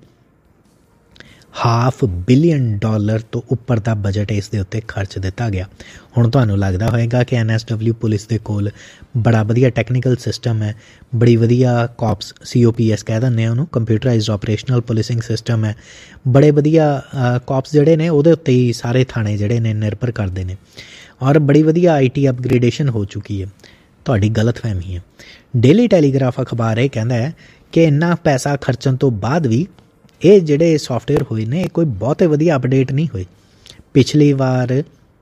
ਹਾਫ ਬਿਲੀਅਨ ਡਾਲਰ ਤੋਂ ਉੱਪਰ ਦਾ ਬਜਟ ਇਸ ਦੇ ਉੱਤੇ ਖਰਚ ਦਿੱਤਾ ਗਿਆ। ਹੁਣ ਤੁਹਾਨੂੰ ਲੱਗਦਾ ਹੋਏਗਾ ਕਿ ਐਨ ਐਸ ਡਬਲਿਊ ਪੁਲਿਸ ਦੇ ਕੋਲ ਬੜਾ ਵਧੀਆ ਟੈਕਨੀਕਲ ਸਿਸਟਮ ਹੈ, ਬੜੀ ਵਧੀਆ ਕੌਪਸ ਸੀ ਓ ਪੀ ਐਸ ਕਹਿ ਦਿੰਦੇ ਆ ਉਹਨੂੰ, ਕੰਪਿਊਟਰਾਈਜ਼ਡ ਆਪਰੇਸ਼ਨਲ ਪੁਲਿਸਿੰਗ ਸਿਸਟਮ ਹੈ, ਬੜੇ ਵਧੀਆ ਕੌਪਸ ਜਿਹੜੇ ਨੇ ਉਹਦੇ ਉੱਤੇ ਹੀ ਸਾਰੇ ਥਾਣੇ ਜਿਹੜੇ ਨੇ ਨਿਰਭਰ ਕਰਦੇ ਨੇ ਔਰ ਬੜੀ ਵਧੀਆ ਆਈ ਟੀ ਅਪਗ੍ਰੇਡੇਸ਼ਨ ਹੋ ਚੁੱਕੀ ਹੈ। ਤੁਹਾਡੀ ਗਲਤਫਹਿਮੀ ਹੈ। ਡੇਲੀ ਟੈਲੀਗ੍ਰਾਫ ਅਖਬਾਰ ਇਹ ਕਹਿੰਦਾ ਹੈ ਕਿ ਇੰਨਾ ਪੈਸਾ ਖਰਚਣ ਤੋਂ ਬਾਅਦ ਵੀ ਇਹ ਜਿਹੜੇ ਸੌਫਟਵੇਅਰ ਹੋਏ ਨੇ ਇਹ ਕੋਈ ਬਹੁਤੇ ਵਧੀਆ ਅਪਡੇਟ ਨਹੀਂ ਹੋਏ। ਪਿਛਲੀ ਵਾਰ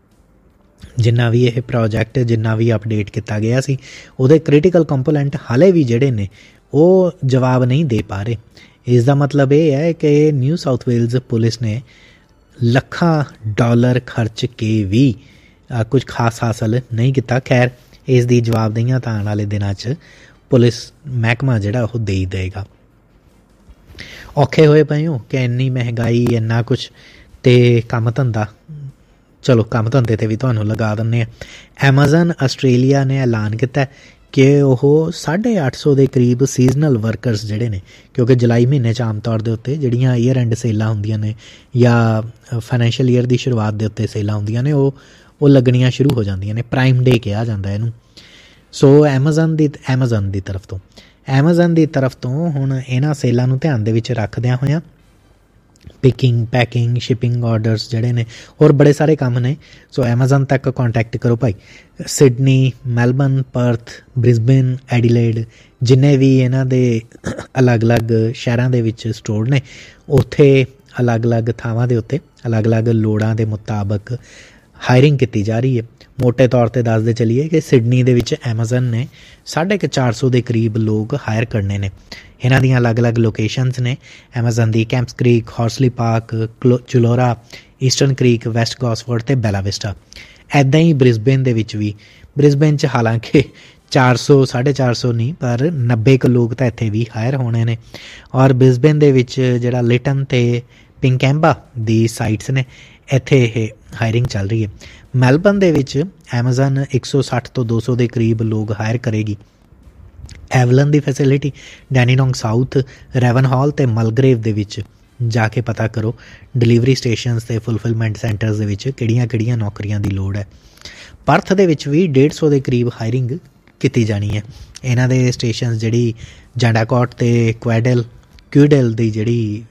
ਜਿੰਨਾ ਵੀ ਇਹ ਪ੍ਰੋਜੈਕਟ ਜਿੰਨਾ ਵੀ ਅਪਡੇਟ ਕੀਤਾ ਗਿਆ ਸੀ ਉਹਦੇ ਕ੍ਰਿਟੀਕਲ ਕੰਪੋਨੈਂਟ ਹਾਲੇ ਵੀ ਜਿਹੜੇ ਨੇ ਉਹ ਜਵਾਬ ਨਹੀਂ ਦੇ ਪਾ ਰਹੇ। ਇਸ ਦਾ ਮਤਲਬ ਇਹ ਹੈ ਕਿ ਨਿਊ ਸਾਊਥ ਵੇਲਜ਼ ਪੁਲਿਸ ਨੇ ਲੱਖਾਂ ਡਾਲਰ ਖਰਚ ਕੇ ਵੀ ਕੁਝ ਖਾਸ ਹਾਸਲ ਨਹੀਂ ਕੀਤਾ। ਖੈਰ ਇਸ ਦੀ ਜਵਾਬਦੇਹੀਆਂ ਤਾਂ ਆਉਣ ਵਾਲੇ ਦਿਨਾਂ 'ਚ ਪੁਲਿਸ ਮਹਿਕਮਾ ਜਿਹੜਾ ਉਹ ਦੇ ਹੀ ਦੇਗਾ। ਔਖੇ ਹੋਏ ਪਏ ਹੋ ਕਿ ਇੰਨੀ ਮਹਿੰਗਾਈ ਇੰਨਾ ਕੁਛ ਅਤੇ ਕੰਮ ਧੰਦਾ, ਚਲੋ ਕੰਮ ਧੰਦੇ 'ਤੇ ਵੀ ਤੁਹਾਨੂੰ ਲਗਾ ਦਿੰਦੇ ਹਾਂ। ਐਮਾਜ਼ਨ ਆਸਟ੍ਰੇਲੀਆ ਨੇ ਐਲਾਨ ਕੀਤਾ ਕਿ ਉਹ ਸਾਢੇ ਅੱਠ ਸੌ ਦੇ ਕਰੀਬ ਸੀਜ਼ਨਲ ਵਰਕਰਸ ਜਿਹੜੇ ਨੇ, ਕਿਉਂਕਿ ਜੁਲਾਈ ਮਹੀਨੇ 'ਚ ਆਮ ਤੌਰ ਦੇ ਉੱਤੇ ਜਿਹੜੀਆਂ ਈਅਰ ਐਂਡ ਸੇਲਾਂ ਹੁੰਦੀਆਂ ਨੇ ਜਾਂ ਫਾਈਨੈਂਸ਼ੀਅਲ ਈਅਰ ਦੀ ਸ਼ੁਰੂਆਤ ਦੇ ਉੱਤੇ ਸੇਲਾਂ ਹੁੰਦੀਆਂ ਨੇ ਉਹ ਉਹ ਲੱਗਣੀਆਂ ਸ਼ੁਰੂ ਹੋ ਜਾਂਦੀਆਂ ਨੇ। ਪ੍ਰਾਈਮ ਡੇ ਕਿਹਾ ਜਾਂਦਾ ਇਹਨੂੰ। ਸੋ ਐਮਾਜ਼ਨ ਦੀ ਐਮਾਜ਼ਨ ਦੀ ਤਰਫ ਤੋਂ ਐਮਾਜ਼ਨ ਦੀ ਤਰਫ ਤੋਂ ਹੁਣ ਇਹਨਾਂ ਸੇਲਾਂ ਨੂੰ ਧਿਆਨ ਦੇ ਵਿੱਚ ਰੱਖਦਿਆਂ ਹੋਇਆਂ ਪਿਕਿੰਗ, ਪੈਕਿੰਗ, ਸ਼ਿਪਿੰਗ ਆਰਡਰਸ ਜਿਹੜੇ ਨੇ ਹੋਰ ਬੜੇ ਸਾਰੇ ਕੰਮ ਨੇ। ਸੋ ਐਮਾਜ਼ਨ ਤੱਕ ਕੰਟੈਕਟ ਕਰੋ ਭਾਈ। Sydney, Melbourne, Perth, Brisbane, Adelaide ਜਿੰਨੇ ਵੀ ਇਹਨਾਂ ਦੇ ਅਲੱਗ-ਅਲੱਗ ਸ਼ਹਿਰਾਂ ਦੇ ਵਿੱਚ ਸਟੋਰ ਨੇ ਉੱਥੇ ਅਲੱਗ-ਅਲੱਗ ਥਾਵਾਂ ਦੇ ਉੱਤੇ ਅਲੱਗ-ਅਲੱਗ ਲੋੜਾਂ ਦੇ ਮੁਤਾਬਕ ਹਾਇਰਿੰਗ ਕੀਤੀ ਜਾ ਰਹੀ ਹੈ। ਮੋਟੇ ਤੌਰ 'ਤੇ ਦੱਸਦੇ ਚੱਲੀਏ ਕਿ ਸਿਡਨੀ ਦੇ ਵਿੱਚ ਐਮਾਜ਼ਨ ਨੇ ਸਾਢੇ ਕੁ ਚਾਰ ਸੌ ਦੇ ਕਰੀਬ ਲੋਕ ਹਾਇਰ ਕਰਨੇ ਨੇ। ਇਹਨਾਂ ਦੀਆਂ ਅਲੱਗ-ਅਲੱਗ ਲੋਕੇਸ਼ਨਸ ਨੇ ਐਮਾਜ਼ਨ ਦੀ campus creek, ਹੌਰਸਲੀ park, ਚੁਲੋਰਾ, eastern creek, West ਗੌਸਫੋਰਡ ਅਤੇ ਬੈਲਾ ਵਿਸਟਾ। ਇੱਦਾਂ ਹੀ ਬ੍ਰਿਸਬੇਨ ਦੇ ਵਿੱਚ ਵੀ, ਬ੍ਰਿਸਬੇਨ 'ਚ ਹਾਲਾਂਕਿ ਚਾਰ ਸੌ ਸਾਢੇ ਚਾਰ ਸੌ ਨਹੀਂ ਪਰ ਨੱਬੇ ਕੁ ਲੋਕ ਤਾਂ ਇੱਥੇ ਵੀ ਹਾਇਰ ਹੋਣੇ ਨੇ। ਔਰ ਬ੍ਰਿਸਬੇਨ ਦੇ ਵਿੱਚ ਜਿਹੜਾ ਲਿਟਨ ਅਤੇ ਪਿੰਕੈਂਬਾ ਦੀ ਸਾਈਟਸ ਨੇ ਇੱਥੇ ਇਹ ਹਾਇਰਿੰਗ ਚੱਲ ਰਹੀ ਹੈ। ਮੈਲਬਰਨ ਦੇ ਵਿੱਚ ਐਮਾਜ਼ਨ ਇੱਕ ਸੌ ਸੱਠ ਤੋਂ ਦੋ ਸੌ ਦੇ ਕਰੀਬ ਲੋਕ ਹਾਇਰ ਕਰੇਗੀ। ਐਵਲਨ ਦੀ ਫੈਸਿਲਿਟੀ, ਡੈਨੀਨੋਂਗ ਸਾਊਥ, ਰੈਵਨ ਹਾਲ ਅਤੇ ਮਲਗਰੇਵ ਦੇ ਵਿੱਚ ਜਾ ਕੇ ਪਤਾ ਕਰੋ ਡਿਲੀਵਰੀ ਸਟੇਸ਼ਨਸ ਅਤੇ ਫੁਲਫਿਲਮੈਂਟ ਸੈਂਟਰਸ ਦੇ ਵਿੱਚ ਕਿਹੜੀਆਂ ਕਿਹੜੀਆਂ ਨੌਕਰੀਆਂ ਦੀ ਲੋੜ ਹੈ। ਪਰਥ ਦੇ ਵਿੱਚ ਵੀ ਡੇਢ ਸੌ ਦੇ ਕਰੀਬ ਹਾਇਰਿੰਗ ਕੀਤੀ ਜਾਣੀ ਹੈ। ਇਹਨਾਂ ਦੇ ਸਟੇਸ਼ਨ ਜਿਹੜੀ ਜਾਂਡਾਕੋਟ ਅਤੇ ਕੁਐਡਲ ਕਿਊਡਲ ਦੀ ਜਿਹੜੀ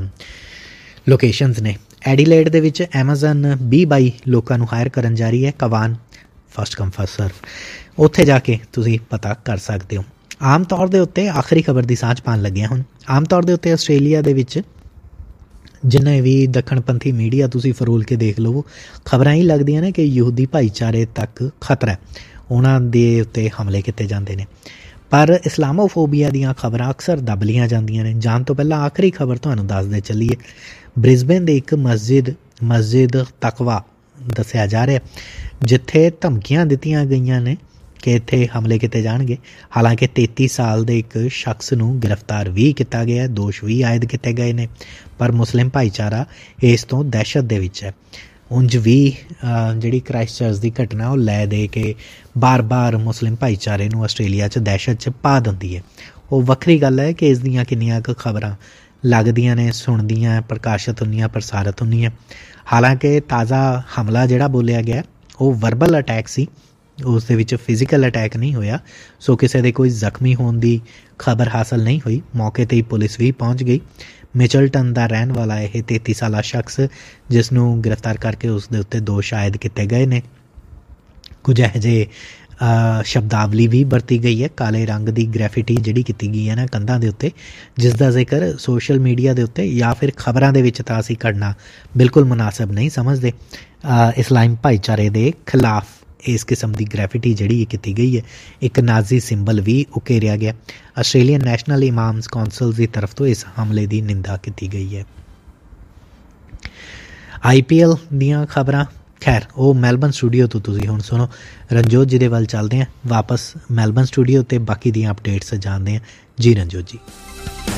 ਲੋਕੇਸ਼ਨਸ ਨੇ। ਐਡੀਲੇਡ ਦੇ ਵਿੱਚ ਐਮਾਜ਼ਨ ਵੀਹ ਬਾਈ ਲੋਕਾਂ ਨੂੰ ਹਾਇਰ ਕਰਨ ਜਾ ਰਹੀ ਹੈ। ਕਵਾਨ, ਫਸਟ ਕਮ ਫਸਟ ਸਰਵ। ਉੱਥੇ ਜਾ ਕੇ ਤੁਸੀਂ ਪਤਾ ਕਰ ਸਕਦੇ ਹੋ। ਆਮ ਤੌਰ ਦੇ ਉੱਤੇ ਆਖਰੀ ਖਬਰ ਦੀ ਸਾਂਝ ਪਾਉਣ ਲੱਗਿਆ ਹੁਣ। ਆਮ ਤੌਰ ਦੇ ਉੱਤੇ ਆਸਟ੍ਰੇਲੀਆ ਦੇ ਵਿੱਚ ਜਿੰਨੇ ਵੀ ਦੱਖਣਪੰਥੀ ਮੀਡੀਆ ਤੁਸੀਂ ਫਰੋਲ ਕੇ ਦੇਖ ਲਵੋ, ਖਬਰਾਂ ਹੀ ਲੱਗਦੀਆਂ ਨੇ ਕਿ ਯਹੂਦੀ ਭਾਈਚਾਰੇ ਤੱਕ ਖਤਰਾ, ਉਹਨਾਂ ਦੇ ਉੱਤੇ ਹਮਲੇ ਕੀਤੇ ਜਾਂਦੇ ਨੇ। ਪਰ ਇਸਲਾਮੋਫੋਬੀਆ ਦੀਆਂ ਖਬਰਾਂ ਅਕਸਰ ਦੱਬ ਲੀਆਂ ਜਾਂਦੀਆਂ ਨੇ। ਜਾਣ ਤੋਂ ਪਹਿਲਾਂ ਆਖਰੀ ਖਬਰ ਤੁਹਾਨੂੰ ਦੱਸਦੇ ਚੱਲੀਏ, ਬ੍ਰਿਸਬੇਨ ਦੇ ਇੱਕ ਮਸਜਿਦ ਮਸਜਿਦ ਤਕਵਾ ਦੱਸਿਆ ਜਾ ਰਿਹਾ, ਜਿੱਥੇ ਧਮਕੀਆਂ ਦਿੱਤੀਆਂ ਗਈਆਂ ਨੇ ਕਿ ਇੱਥੇ ਹਮਲੇ ਕੀਤੇ ਜਾਣਗੇ। ਹਾਲਾਂਕਿ ਤੇਤੀ ਸਾਲ ਦੇ ਇੱਕ ਸ਼ਖਸ ਨੂੰ ਗ੍ਰਿਫਤਾਰ ਵੀ ਕੀਤਾ ਗਿਆ, ਦੋਸ਼ ਵੀ ਆਇਦ ਕੀਤੇ ਗਏ ਨੇ, ਪਰ ਮੁਸਲਿਮ ਭਾਈਚਾਰਾ ਇਸ ਤੋਂ ਦਹਿਸ਼ਤ ਦੇ ਵਿੱਚ ਹੈ। ਉਂਝ ਵੀ ਜਿਹੜੀ ਕ੍ਰਾਈਸਟਚਰਚ ਦੀ ਘਟਨਾ ਉਹ ਲੈ ਦੇ ਕੇ ਬਾਰ-ਬਾਰ ਮੁਸਲਿਮ ਭਾਈਚਾਰੇ ਨੂੰ ਆਸਟ੍ਰੇਲੀਆ 'ਚ ਦਹਿਸ਼ਤ 'ਚ ਪਾ ਦਿੰਦੀ ਹੈ। ਉਹ ਵੱਖਰੀ ਗੱਲ ਹੈ ਕਿ ਇਸ ਦੀਆਂ ਕਿੰਨੀਆਂ ਕੁ ਖਬਰਾਂ ਲੱਗਦੀਆਂ ਨੇ, ਸੁਣਦੀਆਂ, ਪ੍ਰਕਾਸ਼ਿਤ ਹੁੰਦੀਆਂ, ਪ੍ਰਸਾਰਿਤ ਹੁੰਦੀਆਂ। ਹਾਲਾਂਕਿ ਤਾਜ਼ਾ ਹਮਲਾ ਜਿਹੜਾ ਬੋਲਿਆ ਗਿਆ ਉਹ ਵਰਬਲ ਅਟੈਕ ਸੀ, ਉਸ ਦੇ ਵਿੱਚ ਫਿਜ਼ੀਕਲ ਅਟੈਕ ਨਹੀਂ ਹੋਇਆ, ਸੋ ਕਿਸੇ ਦੇ ਕੋਈ ਜ਼ਖਮੀ ਹੋਣ ਦੀ ਖਬਰ ਹਾਸਲ ਨਹੀਂ ਹੋਈ। ਮੌਕੇ 'ਤੇ ਹੀ ਪੁਲਿਸ ਵੀ ਪਹੁੰਚ ਗਈ। ਮਿਚਲਟਨ ਦਾ ਰਹਿਣ ਵਾਲਾ ਇਹ ਤੇਤੀ ਸਾਲਾ ਸ਼ਖਸ, ਜਿਸ ਨੂੰ ਗ੍ਰਿਫਤਾਰ ਕਰਕੇ ਉਸ ਦੇ ਉੱਤੇ ਦੋਸ਼ ਆਇਦ ਕੀਤੇ ਗਏ ਨੇ। ਕੁਝ ਇਹੋ ਜਿਹੇ ਸ਼ਬਦਾਵਲੀ ਵੀ ਵਰਤੀ ਗਈ ਹੈ, ਕਾਲੇ ਰੰਗ ਦੀ ਗ੍ਰੈਫਿਟੀ ਜਿਹੜੀ ਕੀਤੀ ਗਈ ਹੈ ਨਾ ਕੰਧਾਂ ਦੇ ਉੱਤੇ, ਜਿਸ ਦਾ ਜ਼ਿਕਰ ਸੋਸ਼ਲ ਮੀਡੀਆ ਦੇ ਉੱਤੇ ਜਾਂ ਫਿਰ ਖਬਰਾਂ ਦੇ ਵਿੱਚ ਤਾਂ ਅਸੀਂ ਕਰਨਾ ਬਿਲਕੁਲ ਮੁਨਾਸਬ ਨਹੀਂ ਸਮਝਦੇ। ਇਸਲਾਮ ਭਾਈਚਾਰੇ ਦੇ ਖਿਲਾਫ ਇਸ ਕਿਸਮ ਦੀ ਗ੍ਰੈਫਿਟੀ ਜਿਹੜੀ ਕੀਤੀ ਗਈ ਹੈ, ਇੱਕ ਨਾਜ਼ੀ ਸਿੰਬਲ ਵੀ ਉਕੇਰਿਆ ਗਿਆ। ਆਸਟ੍ਰੇਲੀਅਨ ਨੈਸ਼ਨਲ ਇਮਾਮਸ ਕੌਂਸਲ ਦੀ ਤਰਫ ਤੋਂ ਇਸ ਹਮਲੇ ਦੀ ਨਿੰਦਾ ਕੀਤੀ ਗਈ ਹੈ। ਆਈ ਪੀ ਐਲ ਦੀਆਂ ਖਬਰਾਂ, ਖੈਰ ਉਹ ਮੈਲਬਨ ਸਟੂਡੀਓ ਤੋਂ ਤੁਸੀਂ ਹੁਣ ਸੁਣੋ। ਰਣਜੋਤ ਜੀ ਦੇ ਵੱਲ ਚੱਲਦੇ ਹਾਂ ਵਾਪਸ ਮੈਲਬਨ ਸਟੂਡੀਓ, ਤੇ ਬਾਕੀ ਦੀਆਂ ਅਪਡੇਟਸ ਜਾਣਦੇ ਹਾਂ। ਜੀ ਰਣਜੋਤ ਜੀ।